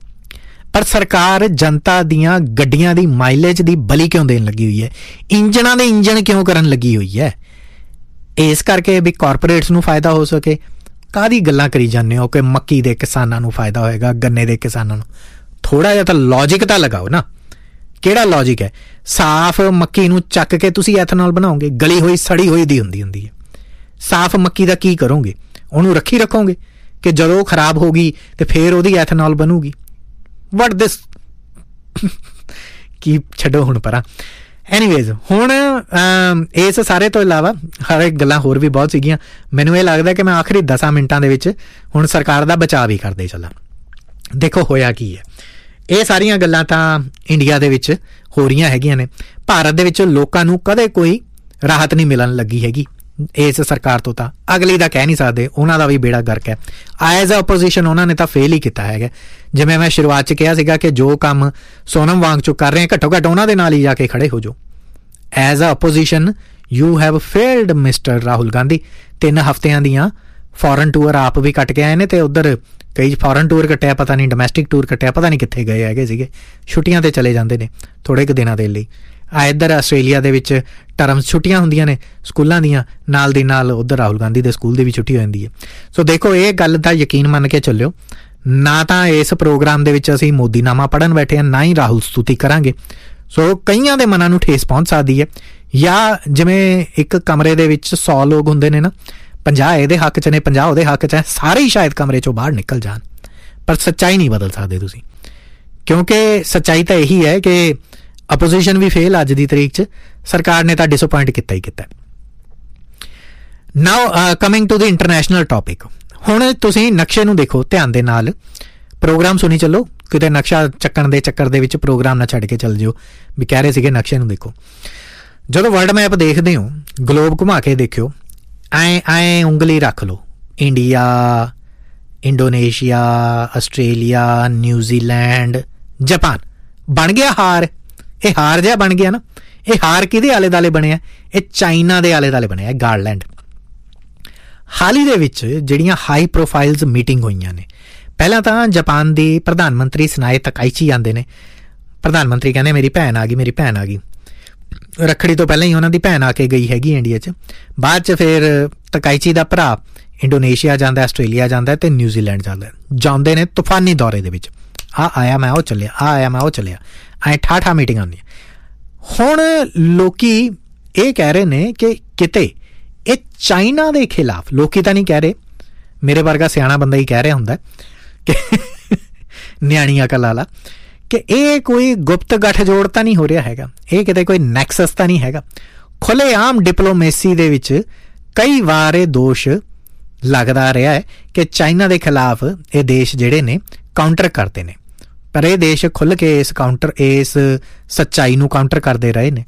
Speaker 1: ਪਰ ਸਰਕਾਰ ਜਨਤਾ ਦੀਆਂ ਗੱਡੀਆਂ ਦੀ ਮਾਈਲੇਜ ਦੀ ਬਲੀ ਕਿਉਂ ਦੇਣ ਲੱਗੀ ਹੋਈ ਹੈ? ਇੰਜਣਾਂ ਦੇ ਇੰਜਣ ਕਿਉਂ ਕਰਨ ਲੱਗੀ ਹੋਈ ਹੈ? ਇਸ ਕਰਕੇ ਵੀ ਕਾਰਪੋਰੇਟਸ ਨੂੰ ਫਾਇਦਾ ਹੋ ਸਕੇ। ਕਾਹਦੀ ਗੱਲਾਂ ਕਰੀ ਜਾਂਦੇ ਹੋ ਕਿ ਮੱਕੀ ਦੇ ਕਿਸਾਨਾਂ ਨੂੰ ਫਾਇਦਾ ਹੋਏਗਾ, ਗੰਨੇ ਦੇ ਕਿਸਾਨਾਂ ਨੂੰ? ਥੋੜ੍ਹਾ ਜਿਹਾ ਤਾਂ ਲੌਜਿਕ ਤਾਂ ਲਗਾਓ ਨਾ। ਕਿਹੜਾ ਲੌਜਿਕ ਹੈ? ਸਾਫ਼ ਮੱਕੀ ਨੂੰ ਚੱਕ ਕੇ ਤੁਸੀਂ ਐਥਨੋਲ ਬਣਾਓਗੇ? ਗਲੀ ਹੋਈ ਸੜੀ ਹੋਈ ਦੀ ਹੁੰਦੀ ਹੁੰਦੀ ਹੈ। ਸਾਫ਼ ਮੱਕੀ ਦਾ ਕੀ ਕਰੋਗੇ? ਉਹਨੂੰ ਰੱਖੀ ਰੱਖੋਗੇ ਕਿ ਜਦੋਂ ਉਹ ਖਰਾਬ ਹੋ ਗਈ ਤੇ ਫਿਰ ਉਹਦੀ ਐਥਨੋਲ ਬਣੂਗੀ? ਵਟ ਦਿਸ ਕੀ ਛੱਡੋ ਹੁਣ ਪਰਾਂ। ਐਨੀਵੇਜ਼, ਹੁਣ ਇਸ ਸਾਰੇ ਤੋਂ ਇਲਾਵਾ ਹਰ ਇੱਕ ਗੱਲਾਂ ਹੋਰ ਵੀ ਬਹੁਤ ਸੀਗੀਆਂ। ਮੈਨੂੰ ਇਹ ਲੱਗਦਾ ਕਿ ਮੈਂ ਆਖਰੀ ਦਸਾਂ ਮਿੰਟਾਂ ਦੇ ਵਿੱਚ ਹੁਣ ਸਰਕਾਰ ਦਾ ਬਚਾਅ ਵੀ ਕਰਦੇ ਚੱਲਾਂ। ਦੇਖੋ ਹੋਇਆ ਕੀ ਹੈ, ਇਹ ਸਾਰੀਆਂ ਗੱਲਾਂ ਤਾਂ ਇੰਡੀਆ ਦੇ ਵਿੱਚ ਹੋ ਰਹੀਆਂ ਹੈਗੀਆਂ ਨੇ। ਭਾਰਤ ਦੇ ਵਿੱਚ ਲੋਕਾਂ ਨੂੰ ਕਦੇ ਕੋਈ ਰਾਹਤ ਨਹੀਂ ਮਿਲਣ ਲੱਗੀ ਹੈਗੀ ਇਸ ਸਰਕਾਰ ਤੋਂ। ਤਾਂ ਅਗਲੀ ਦਾ ਕਹਿ ਨਹੀਂ ਸਕਦੇ, ਉਹਨਾਂ ਦਾ ਵੀ ਬੇੜਾ ਗਰਕ ਹੈ। ਐਜ਼ ਅ ਓਪੋਜੀਸ਼ਨ ਉਹਨਾਂ ਨੇ ਤਾਂ ਫੇਲ ਹੀ ਕੀਤਾ ਹੈਗਾ। ਜਿਵੇਂ ਮੈਂ ਸ਼ੁਰੂਆਤ 'ਚ ਕਿਹਾ ਸੀਗਾ ਕਿ ਜੋ ਕੰਮ ਸੋਨਮ ਵਾਂਗ ਚੋਂ ਕਰ ਰਹੇ, ਘੱਟੋ ਘੱਟ ਉਹਨਾਂ ਦੇ ਨਾਲ ਹੀ ਜਾ ਕੇ ਖੜੇ ਹੋ ਜਾਓ। As a opposition you have failed mister Rahul Gandhi. ਤਿੰਨ ਹਫ਼ਤਿਆਂ ਦੀਆਂ ਫੋਰਨ ਟੂਰ ਆਪ ਵੀ ਕੱਟ ਕੇ ਆਏ ਨੇ, ਤੇ ਉੱਧਰ ਕਈ ਫੋਰਨ ਟੂਰ ਕੱਟਿਆ, ਪਤਾ ਨਹੀਂ ਡੋਮੈਸਟਿਕ ਟੂਰ ਕੱਟਿਆ, ਪਤਾ ਨਹੀਂ ਕਿੱਥੇ ਗਏ ਹੈਗੇ ਸੀਗੇ। ਛੁੱਟੀਆਂ 'ਤੇ ਚਲੇ ਜਾਂਦੇ ਨੇ ਥੋੜ੍ਹੇ ਕੁ ਦਿਨਾਂ ਦੇ ਲਈ। ਆ ਇੱਧਰ ਆਸਟ੍ਰੇਲੀਆ ਦੇ ਵਿੱਚ ਟਰਮਸ ਛੁੱਟੀਆਂ ਹੁੰਦੀਆਂ ਨੇ ਸਕੂਲਾਂ ਦੀਆਂ, ਨਾਲ ਦੀ ਨਾਲ ਉੱਧਰ ਰਾਹੁਲ ਗਾਂਧੀ ਦੇ ਸਕੂਲ ਦੀ ਵੀ ਛੁੱਟੀ ਹੋ ਜਾਂਦੀ ਹੈ। ਸੋ ਦੇਖੋ, ਇਹ ਗੱਲ ਦਾ ਯਕੀਨ ਮੰਨ ਕੇ ਚੱਲਿਓ, ਨਾ ਤਾਂ ਇਸ ਪ੍ਰੋਗਰਾਮ ਦੇ ਵਿੱਚ ਅਸੀਂ ਮੋਦੀਨਾਮਾ ਪੜ੍ਹਨ ਬੈਠੇ ਹਾਂ, ਨਾ ਹੀ ਰਾਹੁਲ ਸਤੂਤੀ ਕਰਾਂਗੇ। ਸੋ ਕਈਆਂ ਦੇ ਮਨਾਂ ਨੂੰ ਠੇਸ ਪਹੁੰਚ ਸਕਦੀ ਹੈ। ਜਾਂ ਜਿਵੇਂ ਇੱਕ ਕਮਰੇ ਦੇ ਵਿੱਚ ਸੌ ਲੋਕ ਹੁੰਦੇ ਨੇ ਨਾ, ਪੰਜਾਹ ਇਹਦੇ ਹੱਕ 'ਚ ਨੇ, ਪੰਜਾਹ ਉਹਦੇ ਹੱਕ 'ਚ ਹੈ, ਸਾਰੇ ਹੀ ਸ਼ਾਇਦ ਕਮਰੇ 'ਚੋਂ ਬਾਹਰ ਨਿਕਲ ਜਾਣ, ਪਰ ਸੱਚਾਈ ਨਹੀਂ ਬਦਲ ਸਕਦੇ ਤੁਸੀਂ, ਕਿਉਂਕਿ ਸੱਚਾਈ ਤਾਂ ਇਹੀ ਹੈ ਕਿ ਅਪੋਜੀਸ਼ਨ ਵੀ ਫੇਲ ਅੱਜ ਦੀ ਤਰੀਕ 'ਚ, ਸਰਕਾਰ ਨੇ ਤਾਂ ਡਿਸਅਪੁਆਇੰਟ ਕੀਤਾ ਹੀ ਕੀਤਾ। ਨਾਓ coming to the international topic. ਹੁਣ ਤੁਸੀਂ ਨਕਸ਼ੇ ਨੂੰ ਦੇਖੋ ਧਿਆਨ ਦੇ ਨਾਲ, ਪ੍ਰੋਗਰਾਮ ਸੁਣੀ ਚੱਲੋ, ਕਿਤੇ ਨਕਸ਼ਾ ਚੱਕਣ ਦੇ ਚੱਕਰ ਦੇ ਵਿੱਚ ਪ੍ਰੋਗਰਾਮ ਨਾ ਛੱਡ ਕੇ ਚੱਲ ਜਿਓ ਵੀ ਕਹਿ ਰਹੇ ਸੀਗੇ ਨਕਸ਼ੇ ਨੂੰ ਦੇਖੋ। ਜਦੋਂ ਵਰਲਡ ਮੈਪ ਦੇਖਦੇ ਹੋ, ਗਲੋਬ ਘੁਮਾ ਕੇ ਦੇਖਿਓ, ਐਂ ਐਂ ਉਂਗਲੀ ਰੱਖ ਲਓ, India, Indonesia, Australia, New Zealand, Japan, ਬਣ ਗਿਆ ਹਾਰ। ਇਹ ਹਾਰ ਜਿਹਾ ਬਣ ਗਿਆ ਨਾ, ਇਹ ਹਾਰ ਕਿਹਦੇ ਆਲੇ ਦੁਆਲੇ ਬਣਿਆ? ਇਹ ਚਾਈਨਾ ਦੇ ਆਲੇ ਦੁਆਲੇ ਬਣਿਆ, ਗਾਰਲੈਂਡ। ਹਾਲ ਹੀ ਦੇ ਵਿੱਚ ਜਿਹੜੀਆਂ ਹਾਈ ਪ੍ਰੋਫਾਈਲਸ ਮੀਟਿੰਗ ਹੋਈਆਂ ਨੇ, ਪਹਿਲਾਂ ਤਾਂ ਜਾਪਾਨ ਦੀ ਪ੍ਰਧਾਨ ਮੰਤਰੀ ਸਨਾਏ ਤਕਾਈਚੀ ਆਉਂਦੇ ਨੇ, ਪ੍ਰਧਾਨ ਮੰਤਰੀ ਕਹਿੰਦੇ ਮੇਰੀ ਭੈਣ ਆ ਗਈ, ਮੇਰੀ ਭੈਣ ਆ ਗਈ, ਰੱਖੜੀ ਤੋਂ ਪਹਿਲਾਂ ਹੀ ਉਹਨਾਂ ਦੀ ਭੈਣ ਆ ਕੇ ਗਈ ਹੈਗੀ ਇੰਡੀਆ 'ਚ। ਬਾਅਦ 'ਚ ਫਿਰ ਤਕਾਈਚੀ ਦਾ ਭਰਾ ਇੰਡੋਨੇਸ਼ੀਆ ਜਾਂਦਾ, ਆਸਟ੍ਰੇਲੀਆ ਜਾਂਦਾ ਅਤੇ ਨਿਊਜ਼ੀਲੈਂਡ ਜਾਂਦਾ, ਜਾਂਦੇ ਨੇ ਤੂਫਾਨੀ ਦੌਰੇ ਦੇ ਵਿੱਚ, ਆ ਆਇਆ ਮੈਂ ਉਹ ਚੱਲਿਆ, ਆ ਆਇਆ ਮੈਂ ਉਹ ਚੱਲਿਆ, ਐਂ ਠਾਠਾ ਮੀਟਿੰਗ ਆਉਂਦੀ। ਹੁਣ ਲੋਕੀ ਇਹ ਕਹਿ ਰਹੇ ਨੇ ਕਿ ਕਿਤੇ ਇਹ ਚਾਈਨਾ ਦੇ ਖਿਲਾਫ, ਲੋਕੀ ਤਾਂ ਨਹੀਂ ਕਹਿ ਰਹੇ, ਮੇਰੇ ਵਰਗਾ ਸਿਆਣਾ ਬੰਦਾ ਹੀ ਕਹਿ ਰਿਹਾ ਹੁੰਦਾ ਕਿ ਨਿਆਣੀ ਅਕਲ ਵਾਲਾ, ਕਿ ਇਹ ਕੋਈ ਗੁਪਤ ਗੱਠਜੋੜ ਤਾਂ ਨਹੀਂ ਹੋ ਰਿਹਾ ਹੈਗਾ, ਇਹ ਕਿਤੇ ਕੋਈ ਨੈਕਸਸ ਤਾਂ ਨਹੀਂ ਹੈਗਾ। ਖੁੱਲ੍ਹੇਆਮ ਡਿਪਲੋਮੇਸੀ ਦੇ ਵਿੱਚ ਕਈ ਵਾਰ ਇਹ ਦੋਸ਼ ਲੱਗਦਾ ਰਿਹਾ ਹੈ ਕਿ ਚਾਈਨਾ ਦੇ ਖਿਲਾਫ ਇਹ ਦੇਸ਼ ਜਿਹੜੇ ਨੇ ਕਾਊਂਟਰ ਕਰਦੇ ਨੇ, ਪਰ ਇਹ ਦੇਸ਼ ਖੁੱਲ੍ਹ ਕੇ ਇਸ ਕਾਊਂਟਰ ਇਸ ਸੱਚਾਈ ਨੂੰ ਕਾਊਂਟਰ ਕਰਦੇ ਰਹੇ ਨੇ।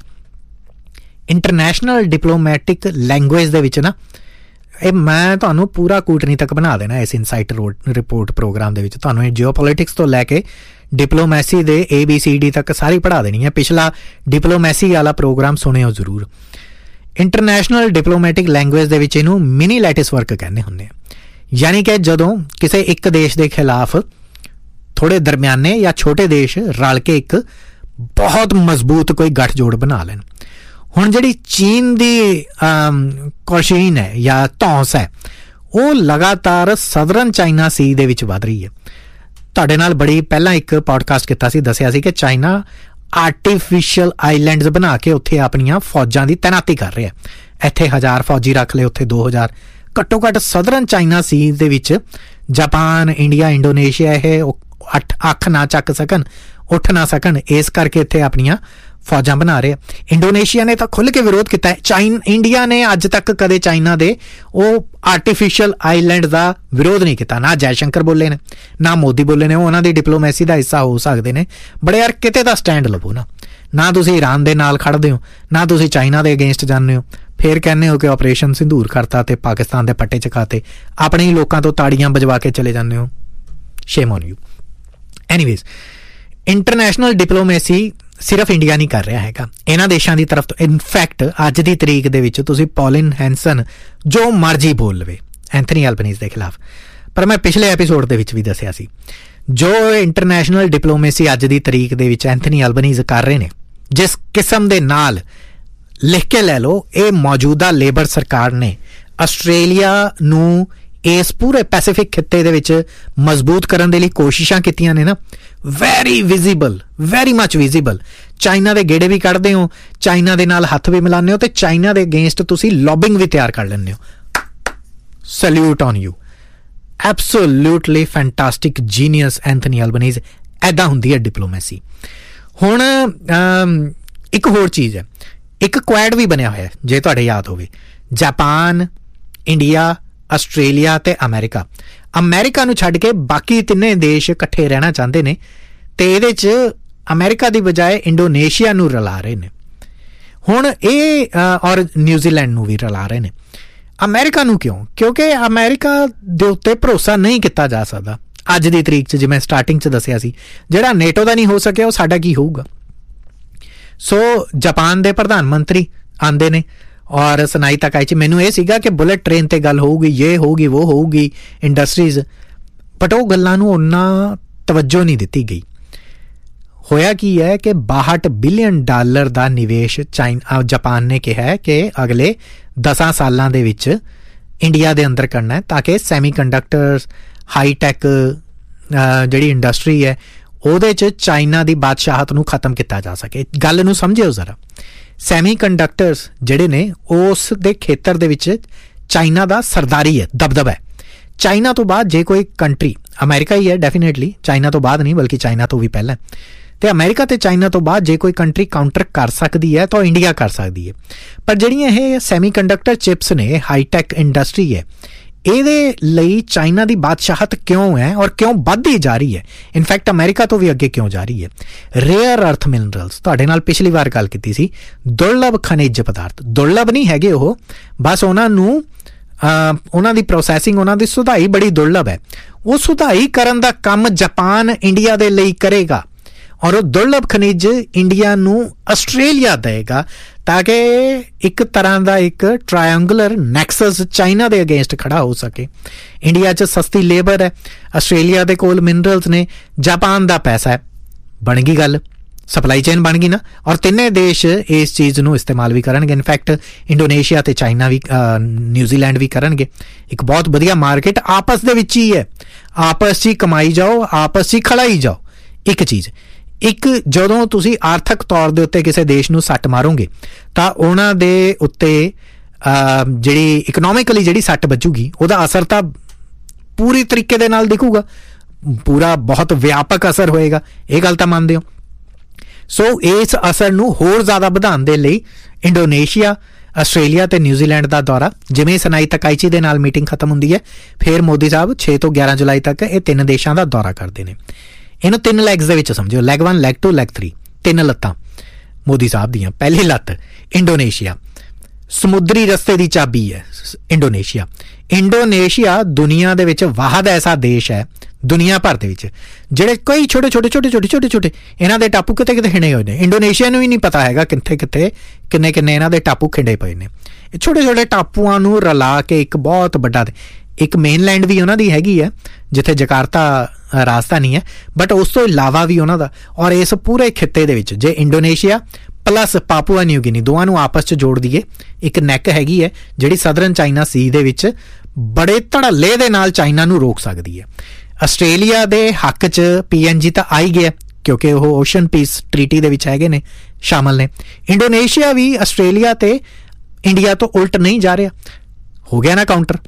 Speaker 1: ਇੰਟਰਨੈਸ਼ਨਲ ਡਿਪਲੋਮੈਟਿਕ ਲੈਂਗੁਏਜ ਦੇ ਵਿੱਚ ਨਾ, ਇਹ ਮੈਂ ਤੁਹਾਨੂੰ ਪੂਰਾ ਕੂਟਨੀਤਕ ਬਣਾ ਦੇਣਾ ਇਸ ਇਨਸਾਈਟ ਰਿਪੋਰਟ ਪ੍ਰੋਗਰਾਮ ਦੇ ਵਿੱਚ, ਤੁਹਾਨੂੰ ਇਹ ਜਿਓਪੋਲਿਟਿਕਸ ਤੋਂ ਲੈ ਕੇ ਡਿਪਲੋਮੈਸੀ ਦੇ ਏ ਬੀ ਸੀ ਡੀ ਤੱਕ ਸਾਰੀ ਪੜ੍ਹਾ ਦੇਣੀ ਹੈ। ਪਿਛਲਾ ਡਿਪਲੋਮੈਸੀ ਵਾਲਾ ਪ੍ਰੋਗਰਾਮ ਸੁਣਿਓ ਜ਼ਰੂਰ। ਇੰਟਰਨੈਸ਼ਨਲ ਡਿਪਲੋਮੈਟਿਕ ਲੈਂਗੁਏਜ ਦੇ ਵਿੱਚ ਇਹਨੂੰ ਮਿਨੀ ਲੈਟਿਸ ਵਰਕ ਕਹਿੰਦੇ ਹੁੰਦੇ ਆ, ਯਾਨੀ ਕਿ ਜਦੋਂ ਕਿਸੇ ਇੱਕ ਦੇਸ਼ ਦੇ ਖਿਲਾਫ ਥੋੜ੍ਹੇ ਦਰਮਿਆਨੇ ਜਾਂ ਛੋਟੇ ਦੇਸ਼ ਰਲ ਕੇ ਇੱਕ ਬਹੁਤ ਮਜ਼ਬੂਤ ਕੋਈ ਗੱਠਜੋੜ ਬਣਾ ਲੈਣ। ਹੁਣ ਜਿਹੜੀ ਚੀਨ ਦੀ ਕੋਸ਼ੀਨ ਹੈ ਜਾਂ ਧੌਂਸ ਹੈ, ਉਹ ਲਗਾਤਾਰ ਸਦਰਨ ਚਾਈਨਾ ਸੀ ਦੇ ਵਿੱਚ ਵੱਧ ਰਹੀ ਹੈ। ਤੁਹਾਡੇ ਨਾਲ ਬੜੀ ਪਹਿਲਾਂ ਇੱਕ ਪੋਡਕਾਸਟ ਕੀਤਾ ਸੀ, ਦੱਸਿਆ ਸੀ ਕਿ ਚਾਈਨਾ ਆਰਟੀਫਿਸ਼ੀਅਲ ਆਈਲੈਂਡਸ ਬਣਾ ਕੇ ਉੱਥੇ ਆਪਣੀਆਂ ਫੌਜਾਂ ਦੀ ਤੈਨਾਤੀ ਕਰ ਰਿਹਾ, ਇੱਥੇ ਹਜ਼ਾਰ ਫੌਜੀ ਰੱਖ ਲਏ, ਉੱਥੇ ਦੋ ਹਜ਼ਾਰ, ਘੱਟੋ ਘੱਟ ਸਦਰਨ ਚਾਈਨਾ ਸੀ ਦੇ ਵਿੱਚ ਜਾਪਾਨ, ਇੰਡੀਆ, ਇੰਡੋਨੇਸ਼ੀਆ ਇਹ ਅੱਠ ਅੱਖ ਨਾ ਚੱਕ ਸਕਣ, ਉੱਠ ਨਾ ਸਕਣ, ਇਸ ਕਰਕੇ ਇੱਥੇ ਆਪਣੀਆਂ ਫੌਜਾਂ ਬਣਾ ਰਹੇ। ਇੰਡੋਨੇਸ਼ੀਆ ਨੇ ਤਾਂ ਖੁੱਲ੍ਹ ਕੇ ਵਿਰੋਧ ਕੀਤਾ ਹੈ। ਚਾਈਨ ਇੰਡੀਆ ਨੇ ਅੱਜ ਤੱਕ ਕਦੇ ਚਾਈਨਾ ਦੇ ਉਹ ਆਰਟੀਫਿਸ਼ੀਅਲ ਆਈਲੈਂਡ ਦਾ ਵਿਰੋਧ ਨਹੀਂ ਕੀਤਾ, ਨਾ ਜੈਸ਼ੰਕਰ ਬੋਲੇ ਨੇ, ਨਾ ਮੋਦੀ ਬੋਲੇ ਨੇ, ਉਹ ਉਹਨਾਂ ਦੀ ਡਿਪਲੋਮੈਸੀ ਦਾ ਹਿੱਸਾ ਹੋ ਸਕਦੇ ਨੇ, ਬੜੇ ਯਾਰ ਕਿਤੇ ਦਾ ਸਟੈਂਡ ਲਵੋ ਨਾ, ਨਾ ਤੁਸੀਂ ਈਰਾਨ ਦੇ ਨਾਲ ਖੜਦੇ ਹੋ, ਨਾ ਤੁਸੀਂ ਚਾਈਨਾ ਦੇ ਅਗੇਂਸਟ ਜਾਂਦੇ ਹੋ, ਫਿਰ ਕਹਿੰਦੇ ਹੋ ਕਿ ਆਪਰੇਸ਼ਨ ਸਿੰਧੂਰ ਕਰਤਾ ਤੇ ਪਾਕਿਸਤਾਨ ਦੇ ਪੱਟੇ ਚਕਾਤੇ, ਆਪਣੇ ਹੀ ਲੋਕਾਂ ਤੋਂ ਤਾੜੀਆਂ ਵਜਵਾ ਕੇ ਚਲੇ ਜਾਂਦੇ ਹੋ, shame on you. Anyways, international diplomacy ਸਿਰਫ ਇੰਡੀਆ ਨਹੀਂ ਕਰ ਰਿਹਾ ਹੈਗਾ, ਇਹਨਾਂ ਦੇਸ਼ਾਂ ਦੀ ਤਰਫ ਤੋਂ। ਇਨਫੈਕਟ ਅੱਜ ਦੀ ਤਰੀਕ ਦੇ ਵਿੱਚ ਤੁਸੀਂ ਪੌਲਿਨ ਹੈਂਸਨ ਜੋ ਮਰਜ਼ੀ ਬੋਲ ਲਵੇ ਐਂਥਨੀ ਐਲਬਨੀਜ਼ ਦੇ ਖਿਲਾਫ, ਪਰ ਮੈਂ ਪਿਛਲੇ ਐਪੀਸੋਡ ਦੇ ਵਿੱਚ ਵੀ ਦੱਸਿਆ ਸੀ, ਜੋ ਇੰਟਰਨੈਸ਼ਨਲ ਡਿਪਲੋਮੇਸੀ ਅੱਜ ਦੀ ਤਰੀਕ ਦੇ ਵਿੱਚ ਐਂਥਨੀ ਐਲਬਨੀਜ਼ ਕਰ ਰਹੇ ਨੇ, ਜਿਸ ਕਿਸਮ ਦੇ ਨਾਲ, ਲਿਖ ਕੇ ਲੈ ਲਓ, ਇਹ ਮੌਜੂਦਾ ਲੇਬਰ ਸਰਕਾਰ ਨੇ ਆਸਟ੍ਰੇਲੀਆ ਨੂੰ ਇਸ ਪੂਰੇ ਪੈਸੀਫਿਕ ਖਿੱਤੇ ਦੇ ਵਿੱਚ ਮਜ਼ਬੂਤ ਕਰਨ ਦੇ ਲਈ ਕੋਸ਼ਿਸ਼ਾਂ ਕੀਤੀਆਂ ਨੇ ਨਾ, very visible, very much visible. China ਦੇ ਗੇੜੇ ਵੀ ਕੱਢਦੇ ਹੋ, ਚਾਈਨਾ ਦੇ ਨਾਲ ਹੱਥ ਵੀ ਮਿਲਾਉਂਦੇ ਹੋ, ਤੇ ਚਾਈਨਾ ਦੇ ਅਗੇਂਸਟ ਤੁਸੀਂ ਲੌਬਿੰਗ ਵੀ ਤਿਆਰ ਕਰ ਲੈਂਦੇ ਹੋ। Salute on you, absolutely fantastic genius Anthony Albanese. ਐਦਾਂ ਹੁੰਦੀ ਹੈ ਡਿਪਲੋਮੈਸੀ। ਹੁਣ ਇੱਕ ਹੋਰ ਚੀਜ਼ ਹੈ, ਇੱਕ ਕੁਐਡ ਵੀ ਬਣਿਆ ਹੋਇਆ, ਜੇ ਤੁਹਾਡੇ ਯਾਦ ਹੋਵੇ, ਜਾਪਾਨ, ਇੰਡੀਆ, ਆਸਟ੍ਰੇਲੀਆ ਅਤੇ ਅਮਰੀਕਾ। ਅਮਰੀਕਾ ਨੂੰ ਛੱਡ ਕੇ ਬਾਕੀ ਤਿੰਨੇ ਦੇਸ਼ ਇਕੱਠੇ ਰਹਿਣਾ ਚਾਹੁੰਦੇ ਨੇ, ਅਤੇ ਇਹਦੇ 'ਚ ਅਮਰੀਕਾ ਦੀ ਬਜਾਏ ਇੰਡੋਨੇਸ਼ੀਆ ਨੂੰ ਰਲਾ ਰਹੇ ਨੇ। ਹੁਣ ਇਹ ਔਰ ਨਿਊਜ਼ੀਲੈਂਡ ਨੂੰ ਵੀ ਰਲਾ ਰਹੇ ਨੇ। ਅਮਰੀਕਾ ਨੂੰ ਕਿਉਂ? ਕਿਉਂਕਿ ਅਮਰੀਕਾ ਦੇ ਉੱਤੇ ਭਰੋਸਾ ਨਹੀਂ ਕੀਤਾ ਜਾ ਸਕਦਾ ਅੱਜ ਦੀ ਤਰੀਕ 'ਚ। ਜਿਵੇਂ ਸਟਾਰਟਿੰਗ 'ਚ ਦੱਸਿਆ ਸੀ, ਜਿਹੜਾ ਨੇਟੋ ਦਾ ਨਹੀਂ ਹੋ ਸਕਿਆ, ਉਹ ਸਾਡਾ ਕੀ ਹੋਊਗਾ। ਸੋ ਜਾਪਾਨ ਦੇ ਪ੍ਰਧਾਨ ਮੰਤਰੀ ਆਉਂਦੇ ਨੇ ਔਰ ਸਨਾਈ ਤਕਾਈਚੀ, ਮੈਨੂੰ ਇਹ ਸੀਗਾ ਕਿ ਬੁਲਟ ਟ੍ਰੇਨ 'ਤੇ ਗੱਲ ਹੋਊਗੀ, ਇਹ ਹੋਊਗੀ, ਉਹ ਹੋਊਗੀ, ਇੰਡਸਟਰੀਜ਼, ਬਟ ਉਹ ਗੱਲਾਂ ਨੂੰ ਓਨਾ ਤਵੱਜੋ ਨਹੀਂ ਦਿੱਤੀ ਗਈ। ਹੋਇਆ ਕੀ ਹੈ ਕਿ ਬਾਹਠ ਬਿਲੀਅਨ ਡਾਲਰ ਦਾ ਨਿਵੇਸ਼ ਚਾਈਨਾ ਜਾਪਾਨ ਨੇ ਕਿਹਾ ਹੈ ਕਿ ਅਗਲੇ ਦਸਾਂ ਸਾਲਾਂ ਦੇ ਵਿੱਚ ਇੰਡੀਆ ਦੇ ਅੰਦਰ ਕਰਨਾ ਹੈ, ਤਾਂ ਕਿ ਸੈਮੀ ਕੰਡਕਟਰਸ, ਹਾਈਟੈਕ ਜਿਹੜੀ ਇੰਡਸਟਰੀ ਹੈ, ਉਹਦੇ 'ਚ ਚਾਈਨਾ ਦੀ ਬਾਦਸ਼ਾਹਤ ਨੂੰ ਖਤਮ ਕੀਤਾ ਜਾ ਸਕੇ। ਗੱਲ ਨੂੰ ਸਮਝਿਓ ਜ਼ਰਾ। ਸੈਮੀ ਕੰਡਕਟਰਸ ਜਿਹੜੇ ਨੇ ਉਸ ਦੇ ਖੇਤਰ ਦੇ ਵਿੱਚ ਚਾਈਨਾ ਦਾ ਸਰਦਾਰੀ ਹੈ, ਦਬਦਬਾ ਹੈ। ਚਾਈਨਾ ਤੋਂ ਬਾਅਦ ਜੇ ਕੋਈ ਕੰਟਰੀ, ਅਮਰੀਕਾ ਹੀ ਹੈ ਡੈਫੀਨੇਟਲੀ, ਚਾਈਨਾ ਤੋਂ ਬਾਅਦ ਨਹੀਂ ਬਲਕਿ ਚਾਈਨਾ ਤੋਂ ਵੀ ਪਹਿਲਾਂ, ਤੇ ਅਮਰੀਕਾ ਤੇ ਚਾਈਨਾ ਤੋਂ ਬਾਅਦ ਜੇ ਕੋਈ ਕੰਟਰੀ ਕਾਊਂਟਰ ਕਰ ਸਕਦੀ ਹੈ ਤਾਂ ਇੰਡੀਆ ਕਰ ਸਕਦੀ ਹੈ। ਪਰ ਜਿਹੜੀਆਂ ਇਹ ਸੈਮੀ ਕੰਡਕਟਰ ਚਿਪਸ ਨੇ, ਹਾਈਟੈਕ ਇੰਡਸਟਰੀ ਹੈ, ਇਹਦੇ ਲਈ ਚਾਈਨਾ ਦੀ ਬਾਦਸ਼ਾਹਤ ਕਿਉਂ ਹੈ ਔਰ ਕਿਉਂ ਵੱਧਦੀ ਜਾ ਰਹੀ ਹੈ, ਇਨਫੈਕਟ ਅਮਰੀਕਾ ਤੋਂ ਵੀ ਅੱਗੇ ਕਿਉਂ ਜਾ ਰਹੀ ਹੈ? ਰੇਅਰ ਅਰਥ ਮਿਨਰਲਸ, ਤੁਹਾਡੇ ਨਾਲ ਪਿਛਲੀ ਵਾਰ ਗੱਲ ਕੀਤੀ ਸੀ, ਦੁਰਲਭ ਖਣਿਜ ਪਦਾਰਥ। ਦੁਰਲਭ ਨਹੀਂ ਹੈਗੇ ਉਹ, ਬਸ ਉਹਨਾਂ ਨੂੰ ਉਹਨਾਂ ਦੀ ਪ੍ਰੋਸੈਸਿੰਗ, ਉਹਨਾਂ ਦੀ ਸੁਧਾਈ ਬੜੀ ਦੁਰਲਭ ਹੈ। ਉਹ ਸੁਧਾਈ ਕਰਨ ਦਾ ਕੰਮ ਜਾਪਾਨ ਇੰਡੀਆ ਦੇ ਲਈ ਕਰੇਗਾ ਔਰ ਉਹ ਦੁਰਲਭ ਖਣਿਜ ਇੰਡੀਆ ਨੂੰ ਆਸਟ੍ਰੇਲੀਆ ਦੇਗਾ ਤਾਂ ਕਿ ਇੱਕ ਤਰ੍ਹਾਂ ਦਾ ਇੱਕ ਟਰਾਇੰਗੂਲਰ ਨੈਕਸਸ ਚਾਈਨਾ ਦੇ ਅਗੇਂਸਟ ਖੜਾ ਹੋ ਸਕੇ। ਇੰਡੀਆ 'ਚ ਸਸਤੀ ਲੇਬਰ ਹੈ, ਆਸਟ੍ਰੇਲੀਆ ਦੇ ਕੋਲ ਮਿਨਰਲਸ ਨੇ, ਜਾਪਾਨ ਦਾ ਪੈਸਾ ਹੈ, ਬਣ ਗਈ ਗੱਲ, ਸਪਲਾਈ ਚੇਨ ਬਣ ਗਈ ਨਾ। ਔਰ ਤਿੰਨੇ ਦੇਸ਼ ਇਸ ਚੀਜ਼ ਨੂੰ ਇਸਤੇਮਾਲ ਵੀ ਕਰਨਗੇ, ਇਨਫੈਕਟ ਇੰਡੋਨੇਸ਼ੀਆ ਤੇ ਚਾਈਨਾ ਵੀ, ਨਿਊਜ਼ੀਲੈਂਡ ਵੀ ਕਰਨਗੇ। ਇੱਕ ਬਹੁਤ ਵਧੀਆ ਮਾਰਕੀਟ ਆਪਸ ਦੇ ਵਿੱਚ ਹੀ ਹੈ, ਆਪਸ 'ਚ ਹੀ ਕਮਾਈ ਜਾਓ, ਆਪਸ 'ਚ ਹੀ ਖੜਾਈ ਜਾਓ। ਇੱਕ ਚੀਜ਼, ਇੱਕ ਜਦੋਂ ਤੁਸੀਂ ਆਰਥਿਕ ਤੌਰ ਦੇ ਉੱਤੇ ਕਿਸੇ ਦੇਸ਼ ਨੂੰ ਸੱਟ ਮਾਰੋਗੇ ਤਾਂ ਉਹਨਾਂ ਦੇ ਉੱਤੇ ਜਿਹੜੀ ਇਕਨੋਮਿਕਲੀ ਜਿਹੜੀ ਸੱਟ ਵੱਜੂਗੀ ਉਹਦਾ ਅਸਰ ਤਾਂ ਪੂਰੀ ਤਰੀਕੇ ਦੇ ਨਾਲ ਦਿਖੂਗਾ, ਪੂਰਾ ਬਹੁਤ ਵਿਆਪਕ ਅਸਰ ਹੋਏਗਾ, ਇਹ ਗੱਲ ਤਾਂ ਮੰਨਦੇ ਹੋ। ਸੋ ਇਸ ਅਸਰ ਨੂੰ ਹੋਰ ਜ਼ਿਆਦਾ ਵਧਾਉਣ ਦੇ ਲਈ ਇੰਡੋਨੇਸ਼ੀਆ, ਆਸਟ੍ਰੇਲੀਆ ਤੇ ਨਿਊਜ਼ੀਲੈਂਡ ਦਾ ਦੌਰਾ, ਜਿਵੇਂ ਸਨਾਈ ਤਕਾਈਚੀ ਦੇ ਨਾਲ ਮੀਟਿੰਗ ਖਤਮ ਹੁੰਦੀ ਹੈ, ਫਿਰ ਮੋਦੀ ਸਾਹਿਬ ਛੇ ਤੋਂ ਗਿਆਰਾਂ ਜੁਲਾਈ ਤੱਕ ਇਹ ਤਿੰਨ ਦੇਸ਼ਾਂ ਦਾ ਦੌਰਾ ਕਰਦੇ ਨੇ। ਇਹਨੂੰ ਤਿੰਨ ਲੈਗਸ ਦੇ ਵਿੱਚ ਸਮਝੋ, leg one, leg to, leg three, ਤਿੰਨ ਲੱਤਾਂ ਮੋਦੀ ਸਾਹਿਬ ਦੀਆਂ। ਪਹਿਲੀ ਲੱਤ ਇੰਡੋਨੇਸ਼ੀਆ, ਸਮੁੰਦਰੀ ਰਸਤੇ ਦੀ ਚਾਬੀ ਹੈ ਇੰਡੋਨੇਸ਼ੀਆ। ਇੰਡੋਨੇਸ਼ੀਆ ਦੁਨੀਆ ਦੇ ਵਿੱਚ ਵਾਹਦ ਐਸਾ ਦੇਸ਼ ਹੈ, ਦੁਨੀਆ ਭਰ ਦੇ ਵਿੱਚ, ਜਿਹੜੇ ਕਈ ਛੋਟੇ ਛੋਟੇ ਛੋਟੇ ਛੋਟੇ ਛੋਟੇ ਛੋਟੇ ਇਹਨਾਂ ਦੇ ਟਾਪੂ ਕਿਤੇ ਕਿਤੇ ਖਿੰਡੇ ਹੋਏ ਨੇ। ਇੰਡੋਨੇਸ਼ੀਆ ਨੂੰ ਵੀ ਨਹੀਂ ਪਤਾ ਹੈਗਾ ਕਿੱਥੇ ਕਿੱਥੇ ਕਿੰਨੇ ਕਿੰਨੇ ਇਹਨਾਂ ਦੇ ਟਾਪੂ ਖਿੰਡੇ ਪਏ ਨੇ। ਇਹ ਛੋਟੇ ਛੋਟੇ ਟਾਪੂਆਂ ਨੂੰ ਰਲਾ ਕੇ ਇੱਕ ਬਹੁਤ ਵੱਡਾ, ਇੱਕ ਮੇਨਲੈਂਡ ਵੀ ਉਹਨਾਂ ਦੀ ਹੈਗੀ ਹੈ ਜਿੱਥੇ ਜਕਾਰਤਾ ਰਾਜਧਾਨੀ ਹੈ, ਬਟ ਉਸ ਤੋਂ ਇਲਾਵਾ ਵੀ ਉਹਨਾਂ ਦਾ। ਔਰ ਇਸ ਪੂਰੇ ਖਿੱਤੇ ਦੇ ਵਿੱਚ ਜੇ ਇੰਡੋਨੇਸ਼ੀਆ ਪਲੱਸ ਪਾਪੂਆ ਨਿਊ ਗਿਨੀ ਦੋਵਾਂ ਨੂੰ ਆਪਸ 'ਚ ਜੋੜ ਦਈਏ, ਇੱਕ ਨੈਕ ਹੈਗੀ ਹੈ ਜਿਹੜੀ ਸਦਰਨ ਚਾਈਨਾ ਸੀ ਦੇ ਵਿੱਚ ਬੜੇ ਧੜੱਲੇ ਦੇ ਨਾਲ ਚਾਈਨਾ ਨੂੰ ਰੋਕ ਸਕਦੀ ਹੈ। ਆਸਟ੍ਰੇਲੀਆ ਦੇ ਹੱਕ 'ਚ ਪੀ ਐਨ ਜੀ ਤਾਂ ਆ ਹੀ ਗਿਆ ਕਿਉਂਕਿ ਉਹ ਓਸ਼ਨ ਪੀਸ ਟ੍ਰੀਟੀ ਦੇ ਵਿੱਚ ਹੈਗੇ ਨੇ, ਸ਼ਾਮਲ ਨੇ। ਇੰਡੋਨੇਸ਼ੀਆ ਵੀ ਆਸਟ੍ਰੇਲੀਆ ਤੇ ਇੰਡੀਆ ਤੋਂ ਉਲਟ ਨਹੀਂ ਜਾ ਰਿਹਾ, ਹੋ ਗਿਆ ਨਾ ਕਾਊਂਟਰ।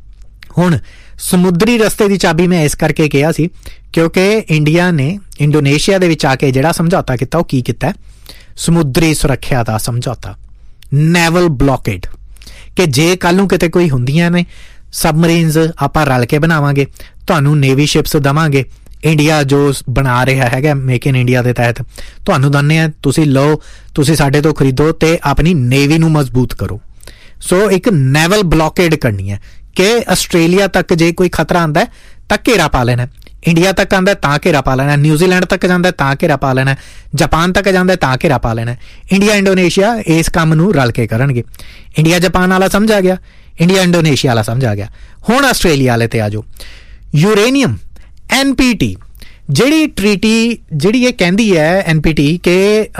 Speaker 1: ਹੁਣ ਸਮੁੰਦਰੀ ਰਸਤੇ ਦੀ ਚਾਬੀ ਮੈਂ ਇਸ ਕਰਕੇ ਕਿਹਾ ਸੀ ਕਿਉਂਕਿ ਇੰਡੀਆ ਨੇ ਇੰਡੋਨੇਸ਼ੀਆ ਦੇ ਵਿੱਚ ਆ ਕੇ ਜਿਹੜਾ ਸਮਝੌਤਾ ਕੀਤਾ, ਉਹ ਕੀ ਕੀਤਾ? ਸਮੁੰਦਰੀ ਸੁਰੱਖਿਆ ਦਾ ਸਮਝੌਤਾ, ਨੈਵਲ ਬਲੌਕੇਡ, ਕਿ ਜੇ ਕੱਲ ਨੂੰ ਕਿਤੇ ਕੋਈ ਹੁੰਦੀਆਂ ਨੇ ਸਬਮਰੀਨਸ ਆਪਾਂ ਰਲ ਕੇ ਬਣਾਵਾਂਗੇ, ਤੁਹਾਨੂੰ ਨੇਵੀ ਸ਼ਿਪਸ ਦੇਵਾਂਗੇ। ਇੰਡੀਆ ਜੋ ਬਣਾ ਰਿਹਾ ਹੈਗਾ ਮੇਕ ਇਨ ਇੰਡੀਆ ਦੇ ਤਹਿਤ ਤੁਹਾਨੂੰ ਦਿੰਦੇ ਆ, ਤੁਸੀਂ ਲਓ, ਤੁਸੀਂ ਸਾਡੇ ਤੋਂ ਖਰੀਦੋ ਤੇ ਆਪਣੀ ਨੇਵੀ ਨੂੰ ਮਜ਼ਬੂਤ ਕਰੋ। ਸੋ ਇੱਕ ਨੈਵਲ ਬਲੌਕੇਡ ਕਰਨੀ ਹੈ ਕਿ ਆਸਟ੍ਰੇਲੀਆ ਤੱਕ ਜੇ ਕੋਈ ਖਤਰਾ ਆਉਂਦਾ ਤਾਂ ਘੇਰਾ ਪਾ ਲੈਣਾ, ਇੰਡੀਆ ਤੱਕ ਆਉਂਦਾ ਤਾਂ ਘੇਰਾ ਪਾ ਲੈਣਾ, ਨਿਊਜ਼ੀਲੈਂਡ ਤੱਕ ਜਾਂਦਾ ਤਾਂ ਘੇਰਾ ਪਾ ਲੈਣਾ, ਜਾਪਾਨ ਤੱਕ ਜਾਂਦਾ ਤਾਂ ਘੇਰਾ ਪਾ ਲੈਣਾ। ਇੰਡੀਆ ਇੰਡੋਨੇਸ਼ੀਆ ਇਸ ਕੰਮ ਨੂੰ ਰਲ ਕੇ ਕਰਨਗੇ। ਇੰਡੀਆ ਜਾਪਾਨ ਵਾਲਾ ਸਮਝ ਆ ਗਿਆ, ਇੰਡੀਆ ਇੰਡੋਨੇਸ਼ੀਆ ਵਾਲਾ ਸਮਝ ਆ ਗਿਆ। ਹੁਣ ਆਸਟ੍ਰੇਲੀਆ ਵਾਲੇ ਤੇ ਆ ਜਾਓ। ਯੂਰੇਨੀਅਮ, ਐਨ ਪੀ ਟੀ, ਜਿਹੜੀ ਟ੍ਰੀਟੀ ਜਿਹੜੀ ਇਹ ਕਹਿੰਦੀ ਹੈ ਐਨ ਪੀ ਟੀ ਕਿ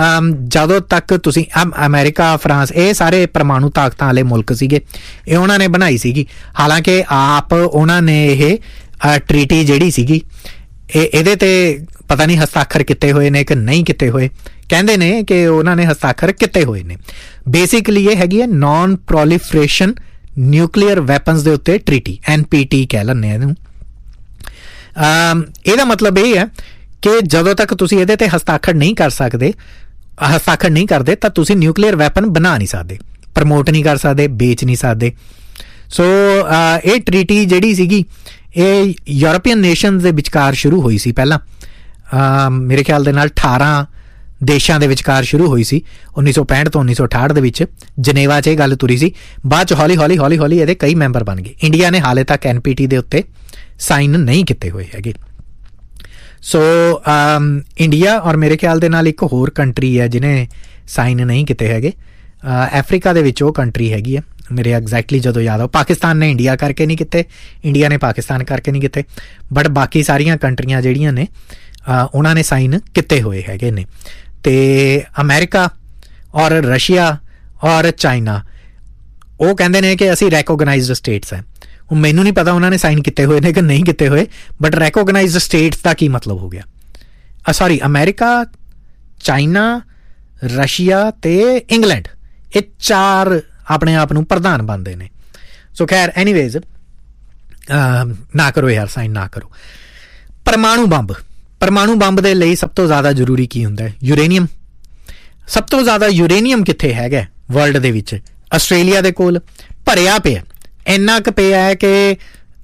Speaker 1: ਜਦੋਂ ਤੱਕ ਤੁਸੀਂ ਅਮਰੀਕਾ, ਫਰਾਂਸ, ਇਹ ਸਾਰੇ ਪਰਮਾਣੂ ਤਾਕਤਾਂ ਵਾਲੇ ਮੁਲਕ ਸੀਗੇ, ਇਹ ਉਹਨਾਂ ਨੇ ਬਣਾਈ ਸੀਗੀ। ਹਾਲਾਂਕਿ ਆਪ ਉਹਨਾਂ ਨੇ ਇਹ ਟ੍ਰੀਟੀ ਜਿਹੜੀ ਸੀਗੀ ਇਹ ਇਹਦੇ ਤੇ ਪਤਾ ਨਹੀਂ ਹਸਤਾਖਰ ਕੀਤੇ ਹੋਏ ਨੇ ਕਿ ਨਹੀਂ ਕੀਤੇ ਹੋਏ, ਕਹਿੰਦੇ ਨੇ ਕਿ ਉਹਨਾਂ ਨੇ ਹਸਤਾਖਰ ਕੀਤੇ ਹੋਏ ਨੇ। ਬੇਸਿਕਲੀ ਇਹ ਹੈਗੀ ਹੈ ਨਾਨ ਪ੍ਰੋਲੀਫਰੇਸ਼ਨ ਨਿਊਕਲੀਅਰ ਵੈਪਨਸ ਦੇ ਉੱਤੇ ਟ੍ਰੀਟੀ, ਐਨ ਪੀ ਟੀ ਕਹਿ ਲੈਂਦੇ ਆ ਇਹਨੂੰ। ਇਹਦਾ ਮਤਲਬ ਇਹ ਹੈ ਕਿ ਜਦੋਂ ਤੱਕ ਤੁਸੀਂ ਇਹਦੇ ਤੇ ਹਸਤਾਖਰ ਨਹੀਂ ਕਰ ਸਕਦੇ, ਹਸਤਾਖਰ ਨਹੀਂ ਕਰਦੇ ਤਾਂ ਤੁਸੀਂ ਨਿਊਕਲੀਅਰ ਵੈਪਨ ਬਣਾ ਨਹੀਂ ਸਕਦੇ, ਪ੍ਰਮੋਟ ਨਹੀਂ ਕਰ ਸਕਦੇ, ਵੇਚ ਨਹੀਂ ਸਕਦੇ। ਸੋ ਇਹ ਟ੍ਰੀਟੀ ਜਿਹੜੀ ਸੀਗੀ ਇਹ ਯੂਰਪੀਅਨ ਨੇਸ਼ਨਸ ਦੇ ਵਿਚਕਾਰ ਸ਼ੁਰੂ ਹੋਈ ਸੀ। ਪਹਿਲਾਂ ਮੇਰੇ ਖਿਆਲ ਦੇ ਨਾਲ ਅਠਾਰਾਂ ਦੇਸ਼ਾਂ ਦੇ ਵਿਚਕਾਰ ਸ਼ੁਰੂ ਹੋਈ ਸੀ ਉੱਨੀ ਸੌ ਪੈਂਹਠ ਤੋਂ ਉੱਨੀ ਸੌ ਅਠਾਹਠ ਦੇ ਵਿੱਚ ਜਨੇਵਾ 'ਚ ਇਹ ਗੱਲ ਤੁਰੀ ਸੀ। ਬਾਅਦ 'ਚ ਹੌਲੀ ਹੌਲੀ ਹੌਲੀ ਹੌਲੀ ਇਹਦੇ ਕਈ ਮੈਂਬਰ ਬਣ ਗਏ। ਇੰਡੀਆ ਨੇ ਹਾਲੇ ਤੱਕ ਐਨ ਪੀ ਟੀ ਦੇ ਉੱਤੇ ਸਾਈਨ ਨਹੀਂ ਕੀਤੇ ਹੋਏ ਹੈਗੇ। ਸੋ ਇੰਡੀਆ ਔਰ ਮੇਰੇ ਖਿਆਲ ਦੇ ਨਾਲ ਇੱਕ ਹੋਰ ਕੰਟਰੀ ਹੈ ਜਿਹਨੇ ਸਾਈਨ ਨਹੀਂ ਕੀਤੇ ਹੈਗੇ, ਅਫਰੀਕਾ ਦੇ ਵਿੱਚ ਉਹ ਕੰਟਰੀ ਹੈਗੀ ਹੈ, ਮੇਰੇ ਐਗਜ਼ੈਕਟਲੀ ਜਦੋਂ ਯਾਦ ਆ। ਪਾਕਿਸਤਾਨ ਨੇ ਇੰਡੀਆ ਕਰਕੇ ਨਹੀਂ ਕੀਤੇ, ਇੰਡੀਆ ਨੇ ਪਾਕਿਸਤਾਨ ਕਰਕੇ ਨਹੀਂ ਕੀਤੇ, ਬਟ ਬਾਕੀ ਸਾਰੀਆਂ ਕੰਟਰੀਆਂ ਜਿਹੜੀਆਂ ਨੇ ਉਹਨਾਂ ਨੇ ਸਾਈਨ ਕੀਤੇ ਹੋਏ ਹੈਗੇ ਨੇ। ਤੇ ਅਮਰੀਕਾ ਔਰ ਰਸ਼ੀਆ ਔਰ ਚਾਈਨਾ ਉਹ ਕਹਿੰਦੇ ਨੇ ਕਿ ਅਸੀਂ ਰੈਕੋਗਨਾਈਜ਼ਡ ਸਟੇਟਸ ਹੈ। ਹੁਣ ਮੈਨੂੰ ਨਹੀਂ ਪਤਾ ਉਹਨਾਂ ਨੇ ਸਾਈਨ ਕੀਤੇ ਹੋਏ ਨੇ ਕਿ ਨਹੀਂ ਕੀਤੇ ਹੋਏ, ਬਟ ਰੈਕੋਗਨਾਈਜ਼ਡ ਸਟੇਟਸ ਦਾ ਕੀ ਮਤਲਬ ਹੋ ਗਿਆ? ਸੌਰੀ, ਅਮਰੀਕਾ, ਚਾਈਨਾ, ਰਸ਼ੀਆ ਤੇ ਇੰਗਲੈਂਡ, ਇਹ ਚਾਰ ਆਪਣੇ ਆਪ ਨੂੰ ਪ੍ਰਧਾਨ ਬਣਦੇ ਨੇ। ਸੋ ਖੈਰ ਐਨੀਵੇਜ਼ ਨਾ ਕਰੋ ਯਾਰ, ਸਾਈਨ ਨਾ ਕਰੋ। ਪਰਮਾਣੂ ਬੰਬ, ਪਰਮਾਣੂ ਬੰਬ ਦੇ ਲਈ ਸਭ ਤੋਂ ਜ਼ਿਆਦਾ ਜ਼ਰੂਰੀ ਕੀ ਹੁੰਦਾ? ਯੂਰੇਨੀਅਮ। ਸਭ ਤੋਂ ਜ਼ਿਆਦਾ ਯੂਰੇਨੀਅਮ ਕਿੱਥੇ ਹੈਗਾ ਵਰਲਡ ਦੇ ਵਿੱਚ? ਆਸਟ੍ਰੇਲੀਆ ਦੇ ਕੋਲ ਭਰਿਆ ਪਿਆ, ਇੰਨਾ ਕੁ ਪਿਆ ਹੈ ਕਿ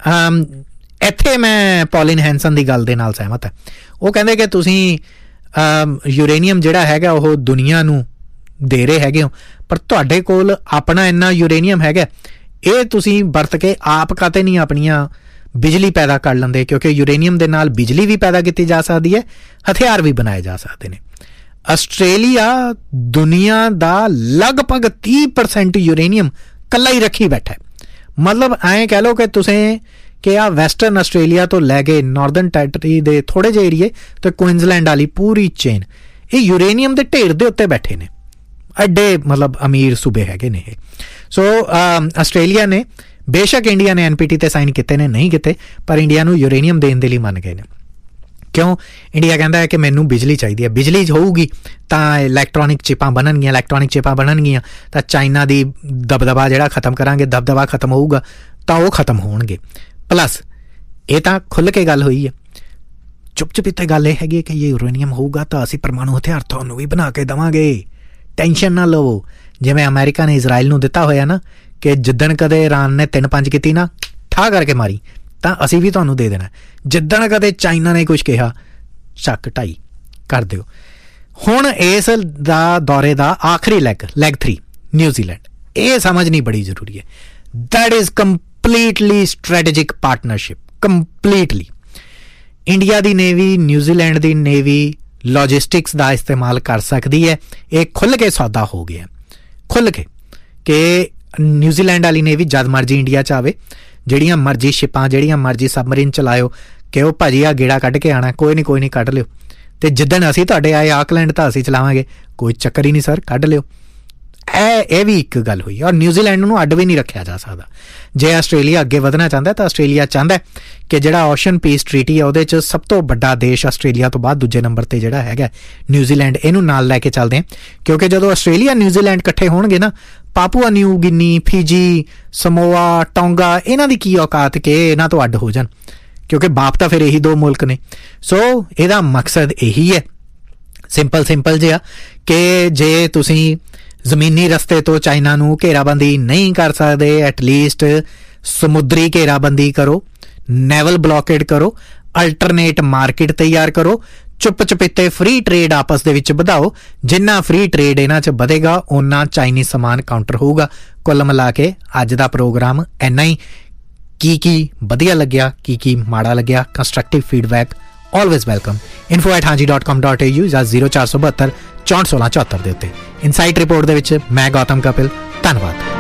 Speaker 1: ਇੱਥੇ ਮੈਂ ਪੌਲਿਨ ਹੈਂਸਨ ਦੀ ਗੱਲ ਦੇ ਨਾਲ ਸਹਿਮਤ ਹੈ। ਉਹ ਕਹਿੰਦੇ ਕਿ ਤੁਸੀਂ ਯੂਰੇਨੀਅਮ ਜਿਹੜਾ ਹੈਗਾ ਉਹ ਦੁਨੀਆ ਨੂੰ ਦੇ ਰਹੇ ਹੈਗੇ ਹੋ, ਪਰ ਤੁਹਾਡੇ ਕੋਲ ਆਪਣਾ ਇੰਨਾ ਯੂਰੇਨੀਅਮ ਹੈਗਾ, ਇਹ ਤੁਸੀਂ ਵਰਤ ਕੇ ਆਪ ਕਾਤੇ ਨਹੀਂ ਆਪਣੀਆਂ ਬਿਜਲੀ ਪੈਦਾ ਕਰ ਲੈਂਦੇ? ਕਿਉਂਕਿ ਯੂਰੇਨੀਅਮ ਦੇ ਨਾਲ ਬਿਜਲੀ ਵੀ ਪੈਦਾ ਕੀਤੀ ਜਾ ਸਕਦੀ ਹੈ, ਹਥਿਆਰ ਵੀ ਬਣਾਏ ਜਾ ਸਕਦੇ ਨੇ। ਆਸਟ੍ਰੇਲੀਆ ਦੁਨੀਆ ਦਾ ਲਗਭਗ ਤੀਹ ਪਰਸੈਂਟ ਯੂਰੇਨੀਅਮ ਇਕੱਲਾ ਹੀ ਰੱਖੀ ਬੈਠਾ। ਮਤਲਬ ਐਂ ਕਹਿ ਲਓ ਕਿ ਤੁਸੀਂ ਕਿ ਆ ਵੈਸਟਰਨ ਆਸਟ੍ਰੇਲੀਆ ਤੋਂ ਲੈ ਕੇ ਨਾਰਦਰਨ ਟੈਰੀਟਰੀ ਦੇ ਥੋੜ੍ਹੇ ਜਿਹੇ ਏਰੀਏ ਤੇ ਕੁਇਨਜ਼ਲੈਂਡ ਵਾਲੀ ਪੂਰੀ ਚੇਨ, ਇਹ ਯੂਰੇਨੀਅਮ ਦੇ ਢੇਰ ਦੇ ਉੱਤੇ ਬੈਠੇ ਨੇ। ਐਡੇ ਮਤਲਬ ਅਮੀਰ ਸੂਬੇ ਹੈਗੇ ਨੇ ਇਹ। ਸੋ ਆਸਟ੍ਰੇਲੀਆ ਨੇ, ਬੇਸ਼ੱਕ ਇੰਡੀਆ ਨੇ ਐਨ ਪੀ ਟੀ ਤੇ ਸਾਈਨ ਕੀਤੇ ਨੇ, ਨਹੀਂ ਕੀਤੇ, ਪਰ ਇੰਡੀਆ ਨੂੰ ਯੂਰੇਨੀਅਮ ਦੇਣ ਦੇ ਲਈ ਮੰਨ ਗਏ ਨੇ। ਕਿਉਂ? ਇੰਡੀਆ ਕਹਿੰਦਾ ਹੈ ਕਿ ਮੈਨੂੰ ਬਿਜਲੀ ਚਾਹੀਦੀ ਹੈ, ਬਿਜਲੀ ਹੋਊਗੀ ਤਾਂ ਇਲੈਕਟ੍ਰੋਨਿਕ ਚਿਪਾਂ ਬਣਨਗੀਆਂ, ਇਲੈਕਟ੍ਰੋਨਿਕ ਚਿਪਾਂ ਬਣਨਗੀਆਂ ਤਾਂ ਚਾਈਨਾ ਦੀ ਦਬਦਬਾ ਜਿਹੜਾ ਖਤਮ ਕਰਾਂਗੇ, ਦਬਦਬਾ ਖਤਮ ਹੋਊਗਾ ਤਾਂ ਉਹ ਖਤਮ ਹੋਣਗੇ। ਪਲੱਸ ਇਹ ਤਾਂ ਖੁੱਲ੍ਹ ਕੇ ਗੱਲ ਹੋਈ ਹੈ, ਚੁੱਪ ਚੁਪੀਤੇ ਗੱਲ ਇਹ ਹੈਗੀ ਕਿ ਇਹ ਯੂਰੇਨੀਅਮ ਹੋਊਗਾ ਤਾਂ ਅਸੀਂ ਪਰਮਾਣੂ ਹਥਿਆਰ ਤੁਹਾਨੂੰ ਵੀ ਬਣਾ ਕੇ ਦੇਵਾਂਗੇ, ਟੈਨਸ਼ਨ ਨਾ ਲਵੋ। ਜਿਵੇਂ ਅਮਰੀਕਾ ਨੇ ਇਜ਼ਰਾਈਲ ਨੂੰ ਦਿੱਤਾ ਹੋਇਆ ਨਾ ਕਿ ਜਿੱਦਣ ਕਦੇ ਇਰਾਨ ਨੇ ਤਿੰਨ ਪੰਜ ਕੀਤੀ ਨਾ, ਠਾਹ ਕਰਕੇ ਮਾਰੀ, ਤਾਂ ਅਸੀਂ ਵੀ ਤੁਹਾਨੂੰ ਦੇ ਦੇਣਾ। ਜਿੱਦਣ ਕਦੇ ਚਾਈਨਾ ਨੇ ਕੁਛ ਕਿਹਾ, ਚੱਕ ਢਾਈ ਕਰ ਦਿਓ। ਹੁਣ ਇਸ ਦਾ ਦੌਰੇ ਦਾ ਆਖਰੀ ਲੈਗ, ਲੈਗ ਥਰੀ ਨਿਊਜ਼ੀਲੈਂਡ, ਇਹ ਸਮਝਣੀ ਬੜੀ ਜ਼ਰੂਰੀ ਹੈ। That is completely strategic partnership, completely. India the navy New Zealand the navy logistics ਦਾ ਇਸਤੇਮਾਲ ਕਰ ਸਕਦੀ ਹੈ। ਇਹ ਖੁੱਲ੍ਹ ਕੇ ਸੌਦਾ ਹੋ ਗਿਆ, ਖੁੱਲ੍ਹ ਕੇ, ਕਿ ਨਿਊਜ਼ੀਲੈਂਡ ਵਾਲੀ ਨੇਵੀ ਜਦ ਮਰਜੀ ਇੰਡੀਆ 'ਚ ਆਵੇ, ਜਿਹੜੀਆਂ ਮਰਜੀ ਸ਼ਿਪਾਂ, ਜਿਹੜੀਆਂ ਮਰਜੀ ਸਬਮਰੀਨ ਚਲਾਇਓ, ਕਿ ਉਹ ਭਾਜੀ ਆ ਗੇੜਾ ਕੱਢ ਕੇ ਆਉਣਾ, ਕੋਈ ਨਹੀਂ ਕੋਈ ਨਹੀਂ ਕੱਢ ਲਿਓ। ਅਤੇ ਜਿੱਦਣ ਅਸੀਂ ਤੁਹਾਡੇ ਆਏ ਆਕਲੈਂਡ ਤਾਂ ਅਸੀਂ ਚਲਾਵਾਂਗੇ, ਕੋਈ ਚੱਕਰ ਹੀ ਨਹੀਂ ਸਰ, ਕੱਢ ਲਿਓ। ਇਹ ਇਹ ਵੀ ਇੱਕ ਗੱਲ ਹੋਈ। ਔਰ ਨਿਊਜ਼ੀਲੈਂਡ ਨੂੰ ਅੱਡ ਵੀ ਨਹੀਂ ਰੱਖਿਆ ਜਾ ਸਕਦਾ। ਜੇ ਆਸਟ੍ਰੇਲੀਆ ਅੱਗੇ ਵਧਣਾ ਚਾਹੁੰਦਾ ਤਾਂ ਆਸਟ੍ਰੇਲੀਆ ਚਾਹੁੰਦਾ ਕਿ ਜਿਹੜਾ ਓਸ਼ਨ ਪੀਸ ਟਰੀਟੀ ਹੈ ਉਹਦੇ 'ਚ ਸਭ ਤੋਂ ਵੱਡਾ ਦੇਸ਼ ਆਸਟ੍ਰੇਲੀਆ ਤੋਂ ਬਾਅਦ ਦੂਜੇ ਨੰਬਰ 'ਤੇ ਜਿਹੜਾ ਹੈਗਾ ਨਿਊਜ਼ੀਲੈਂਡ, ਇਹਨੂੰ ਨਾਲ ਲੈ ਕੇ ਚੱਲਦੇ ਹਾਂ। ਕਿਉਂਕਿ ਜਦੋਂ ਆਸਟ੍ਰੇਲੀਆ ਨਿਊਜ਼ੀਲੈਂਡ ਇਕੱਠੇ ਹੋਣਗੇ ਨਾ, ਪਾਪੂਆ ਨਿਊ ਗਿਨੀ, ਫੀਜੀ, ਸਮੋਆ, ਟੋਂਗਾ, ਇਹਨਾਂ ਦੀ ਕੀ ਔਕਾਤ ਕਿ ਇਹਨਾਂ ਤੋਂ ਅੱਡ ਹੋ ਜਾਣ, ਕਿਉਂਕਿ ਬਾਪ ਤਾਂ ਫਿਰ ਇਹੀ ਦੋ ਮੁਲਕ ਨੇ। ਸੋ ਇਹਦਾ ਮਕਸਦ ਇਹੀ ਹੈ, ਸਿੰਪਲ ਸਿੰਪਲ ਜਿਹਾ, ਕਿ ਜੇ ਤੁਸੀਂ ਜ਼ਮੀਨੀ ਰਸਤੇ ਤੋਂ ਚਾਈਨਾ ਨੂੰ ਘੇਰਾਬੰਦੀ ਨਹੀਂ ਕਰ ਸਕਦੇ, ਐਟਲੀਸਟ ਸਮੁੰਦਰੀ ਘੇਰਾਬੰਦੀ ਕਰੋ, ਨੈਵਲ ਬਲੌਕੇਡ ਕਰੋ, ਅਲਟਰਨੇਟ ਮਾਰਕੀਟ ਤਿਆਰ ਕਰੋ, ਚੁੱਪ ਚੁਪੀਤੇ ਫ੍ਰੀ ਟਰੇਡ ਆਪਸ ਦੇ ਵਿੱਚ ਵਧਾਓ। ਜਿੰਨਾ ਫ੍ਰੀ ਟਰੇਡ ਇਹਨਾਂ 'ਚ ਵਧੇਗਾ ਓਨਾ ਚਾਈਨੀਜ਼ ਸਮਾਨ ਕਾਊਂਟਰ ਹੋਊਗਾ। ਕੁੱਲ ਮਿਲਾ ਕੇ ਅੱਜ ਦਾ ਪ੍ਰੋਗਰਾਮ ਇੰਨਾ ਹੀ। ਕੀ ਕੀ ਵਧੀਆ ਲੱਗਿਆ, ਕੀ ਕੀ ਮਾੜਾ ਲੱਗਿਆ, constructive feedback always welcome. Info at ਹਾਂਜੀ dot com dot A you ਜਾਂ ਜ਼ੀਰੋ ਚਾਰ ਸੌ ਬਹੱਤਰ ਚੌਂਹਠ ਸੋਲਾਂ ਚੌਹੱਤਰ ਦੇ ਉੱਤੇ। ਇਨਸਾਈਟ ਰਿਪੋਰਟ ਦੇ ਵਿੱਚ ਮੈਂ ਗੌਤਮ ਕਪਿਲ, ਧੰਨਵਾਦ।